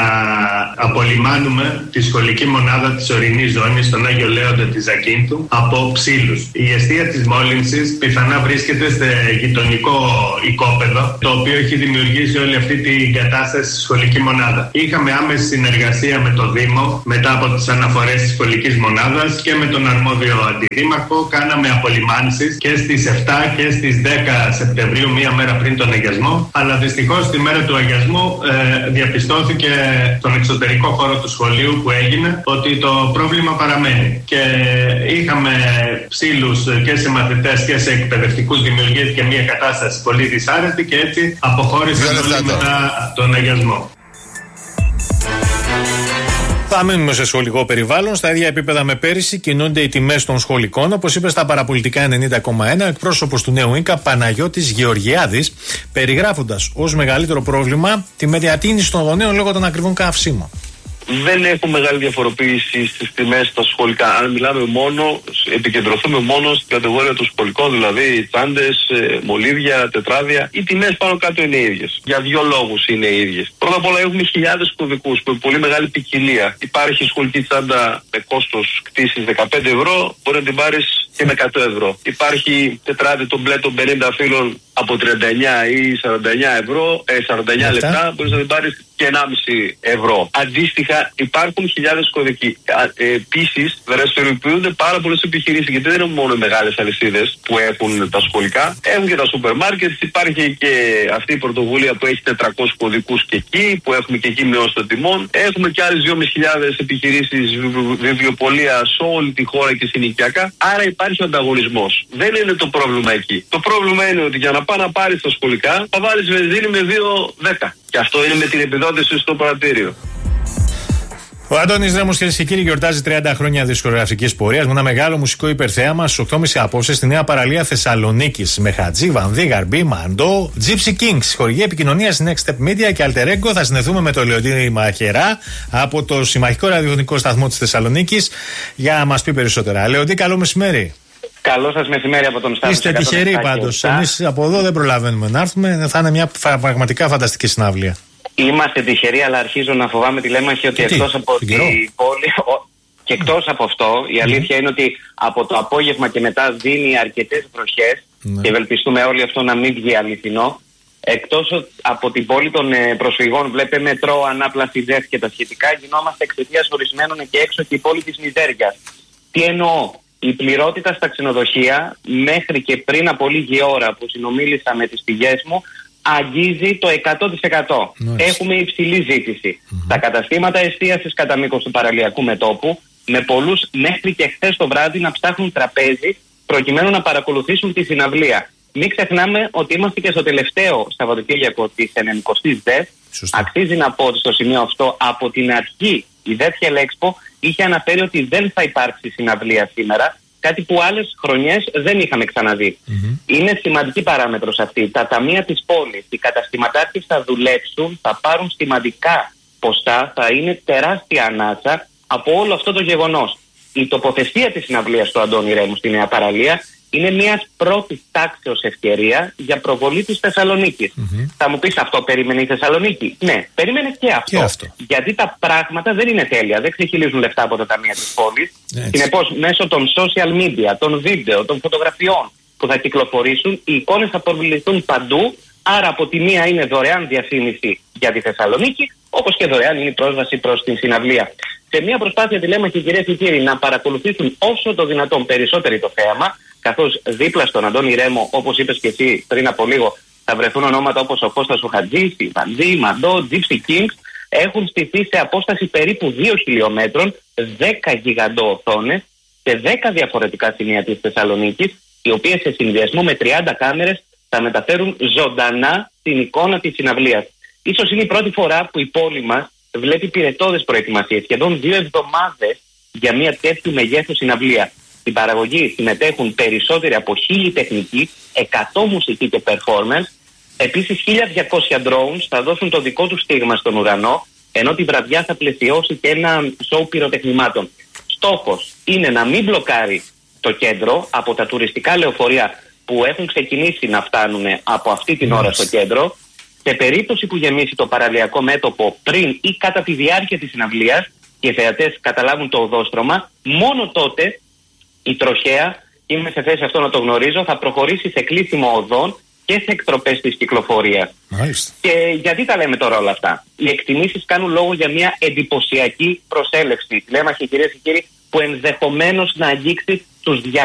απολυμάνουμε τη σχολική μονάδα της ορεινής ζώνης στον Άγιο Λέοντα της Ζακύνθου από ψήλους. Η αιστεία της μόλυνσης πιθανά βρίσκεται σε γειτονικό οικόπεδο, το οποίο έχει δημιουργήσει όλη αυτή την κατάσταση στη σχολική μονάδα. Είχαμε άμεση συνεργασία με το Δήμο μετά από τις αναφορές της σχολικής μονάδας και με τον αρμόδιο αντιδήμαρχο. Κάναμε απολυμάνσεις και στις επτά και στις δέκα Σεπτεμβρίου, μία μέρα πριν τον αγιασμό. Αλλά δυστυχώς τη μέρα του αγιασμού ε, διαπιστώθηκε στον εξωτερικό χώρο του σχολείου που έγινε ότι το πρόβλημα παραμένει. Και είχαμε ψήλους και σε μαθητές και σε εκπαιδευτικούς, δημιουργήθηκε μια κατάσταση πολύ δυσάρεστη και έτσι αποχώρησαν όλοι μετά τον αγιασμό. Θα μείνουμε σε σχολικό περιβάλλον. Στα ίδια επίπεδα με πέρυσι κινούνται οι τιμές των σχολικών. Όπως είπε στα παραπολιτικά ενενήντα κόμμα ένα, ο εκπρόσωπος του Νέου Ίνκα Παναγιώτης Γεωργιάδης, περιγράφοντας ως μεγαλύτερο πρόβλημα τη μετατείνηση των γονέων λόγω των ακριβών καυσίμων. Δεν έχουν μεγάλη διαφοροποίηση στις τιμές στα σχολικά. Αν μιλάμε μόνο, επικεντρωθούμε μόνο στην κατηγορία των σχολικών, δηλαδή τσάντες, μολύβια, τετράδια, οι τιμές πάνω κάτω είναι ίδιες. Για δύο λόγους είναι ίδιες. Πρώτα απ' όλα έχουμε χιλιάδες κωδικούς με πολύ μεγάλη ποικιλία. Υπάρχει σχολική τσάντα με κόστος κτήσης δεκαπέντε ευρώ, μπορεί να την πάρεις και με εκατό ευρώ. Υπάρχει τετράδι των μπλε των πενήντα φύλων από τριάντα εννιά ή σαράντα εννιά ευρώ, ε, σαράντα εννιά λεπτά, μπορείς να την πάρεις και ενάμιση ευρώ. Αντίστοιχα, υπάρχουν χιλιάδες κωδικοί. Ε, Επίσης, δραστηριοποιούνται πάρα πολλές επιχειρήσεις, γιατί δεν είναι μόνο οι μεγάλες αλυσίδες που έχουν τα σχολικά. Έχουν και τα σούπερ μάρκετ. Υπάρχει και αυτή η πρωτοβουλία που έχει τετρακόσιους κωδικούς και εκεί, που έχουμε και εκεί μειώσει των τιμών. Έχουμε και άλλες δύο χιλιάδες πεντακόσιες επιχειρήσεις βιβλιοπωλεία σε όλη τη χώρα και συνοικιακά. Άρα υπάρχει ο ανταγωνισμός. Δεν είναι το πρόβλημα εκεί. Το πρόβλημα είναι ότι για να πάει να πάρει τα σχολικά θα βάλεις βενζίνη με δύο δέκα. Και αυτό είναι με την επιδότηση στο πρατήριο. Ο Αντώνης Δρέμος, κυρίες και κύριοι, γιορτάζει τριάντα χρόνια δισκογραφικής πορείας με ένα μεγάλο μουσικό υπερθέαμα στις οκτώ και μισή απόψε στη νέα παραλία Θεσσαλονίκης. Με Χατζή, Βανδύ, Γαρμπή, Μαντό, Gypsy Kings. Χορηγή επικοινωνίας Next Step Media και Alter Ego. Θα συνδεθούμε με τον Λεοντίνη Μαχερά από το Συμμαχικό Ραδιοφωνικό Σταθμό της Θεσσαλονίκης για να μας πει περισσότερα. Λεοντή, καλό μεσημέρι. Καλό σας μεσημέρι από τον Στάθμο. Είστε τυχεροί πάντως. Εμείς από εδώ δεν προλαβαίνουμε να έρθουμε. Θα είναι μια πραγματικά φανταστική συναυλία. Είμαστε τυχεροί, αλλά αρχίζω να φοβάμαι, Τηλέμαχη, ότι εκτός από την πόλη. Και εκτός από αυτό, η αλήθεια mm. είναι ότι από το απόγευμα και μετά δίνει αρκετές βροχές mm. και ευελπιστούμε όλοι αυτό να μην βγει αληθινό. Εκτός από την πόλη των προσφυγών, βλέπε μετρό, ανάπλαση, τζεφ και τα σχετικά, γινόμαστε εξαιτίας ορισμένων και έξω και η πόλη της Μιζέριας. Τι εννοώ? Η πληρότητα στα ξενοδοχεία μέχρι και πριν από λίγη ώρα που συνομίλησα με τις πηγές μου αγγίζει το εκατό τοις εκατό. Nice. Έχουμε υψηλή ζήτηση. Mm-hmm. Τα καταστήματα εστίασης κατά μήκος του παραλιακού μετώπου, με πολλούς μέχρι και χθες το βράδυ να ψάχνουν τραπέζι προκειμένου να παρακολουθήσουν τη συναυλία. Μην ξεχνάμε ότι είμαστε και στο τελευταίο Σαββατοκύριακο της ενενηκοστής ΔΕΘ. Αξίζει να πω ότι στο σημείο αυτό από την αρχή η ΔΕΘ Expo είχε αναφέρει ότι δεν θα υπάρξει συναυλία σήμερα Κάτι που άλλες χρονιές δεν είχαμε ξαναδεί. Mm-hmm. Είναι σημαντική παράμετρος αυτή. Τα ταμεία της πόλης, οι καταστηματάρχες θα δουλέψουν, θα πάρουν σημαντικά ποσά, θα είναι τεράστια ανάσα από όλο αυτό το γεγονός. Η τοποθεσία της συναυλίας του Αντώνη Ρέμου στη Νέα Παραλία είναι μια πρώτη τάξεως ευκαιρία για προβολή της Θεσσαλονίκης. Mm-hmm. Θα μου πεις, αυτό περίμενε η Θεσσαλονίκη? Ναι, περίμενε και αυτό. και αυτό. Γιατί τα πράγματα δεν είναι τέλεια. Δεν ξεχυλίζουν λεφτά από τα ταμεία της πόλης. Συνεπώς, μέσω των social media, των βίντεο, των φωτογραφιών που θα κυκλοφορήσουν, οι εικόνες θα προβληθούν παντού. Άρα, από τη μία είναι δωρεάν διαφήμιση για τη Θεσσαλονίκη, όπως και δωρεάν είναι η πρόσβαση προς την συναυλία. Σε μια προσπάθεια, τηλέμαχοι κυρίες και κύριοι, να παρακολουθήσουν όσο το δυνατόν περισσότερο το θέαμα, καθώς δίπλα στον Αντώνη Ρέμο, όπως είπες και εσύ πριν από λίγο, θα βρεθούν ονόματα όπως ο Κώστας ο Χατζής, η Βαντζή, η Μαντό, Gypsy Kings, έχουν στηθεί σε απόσταση περίπου δύο χιλιόμετρων δέκα γιγαντό οθόνες σε δέκα διαφορετικά σημεία της Θεσσαλονίκης, οι οποίες σε συνδυασμό με τριάντα κάμερες θα μεταφέρουν ζωντανά την εικόνα της συναυλίας. Ίσως είναι η πρώτη φορά που η πόλη μας βλέπει πυρετώδες προετοιμασίες, σχεδόν δύο εβδομάδες για μια τέτοιου μεγέθους συναυλία. Στην παραγωγή συμμετέχουν περισσότεροι από χίλιοι τεχνικοί, εκατό μουσική και performance. Επίσης, χίλια διακόσια drones θα δώσουν το δικό του στίγμα στον ουρανό, ενώ τη βραδιά θα πλαισιώσει και ένα σοου πυροτεχνημάτων. Στόχος είναι να μην μπλοκάρει το κέντρο από τα τουριστικά λεωφορεία που έχουν ξεκινήσει να φτάνουν από αυτή την ώρα στο κέντρο. Σε περίπτωση που γεμίσει το παραλιακό μέτωπο πριν ή κατά τη διάρκεια της συναυλίας και οι θεατές καταλάβουν το οδόστρωμα, μόνο τότε η τροχέα, είμαι σε θέση αυτό να το γνωρίζω, θα προχωρήσει σε κλείσιμο οδών και σε εκτροπές της κυκλοφορίας. Μάλιστα. Και γιατί τα λέμε τώρα όλα αυτά? Οι εκτιμήσεις κάνουν λόγο για μια εντυπωσιακή προσέλευση. Λέμε, κυρίες και κύριοι, που ενδεχομένως να αγγίξει τους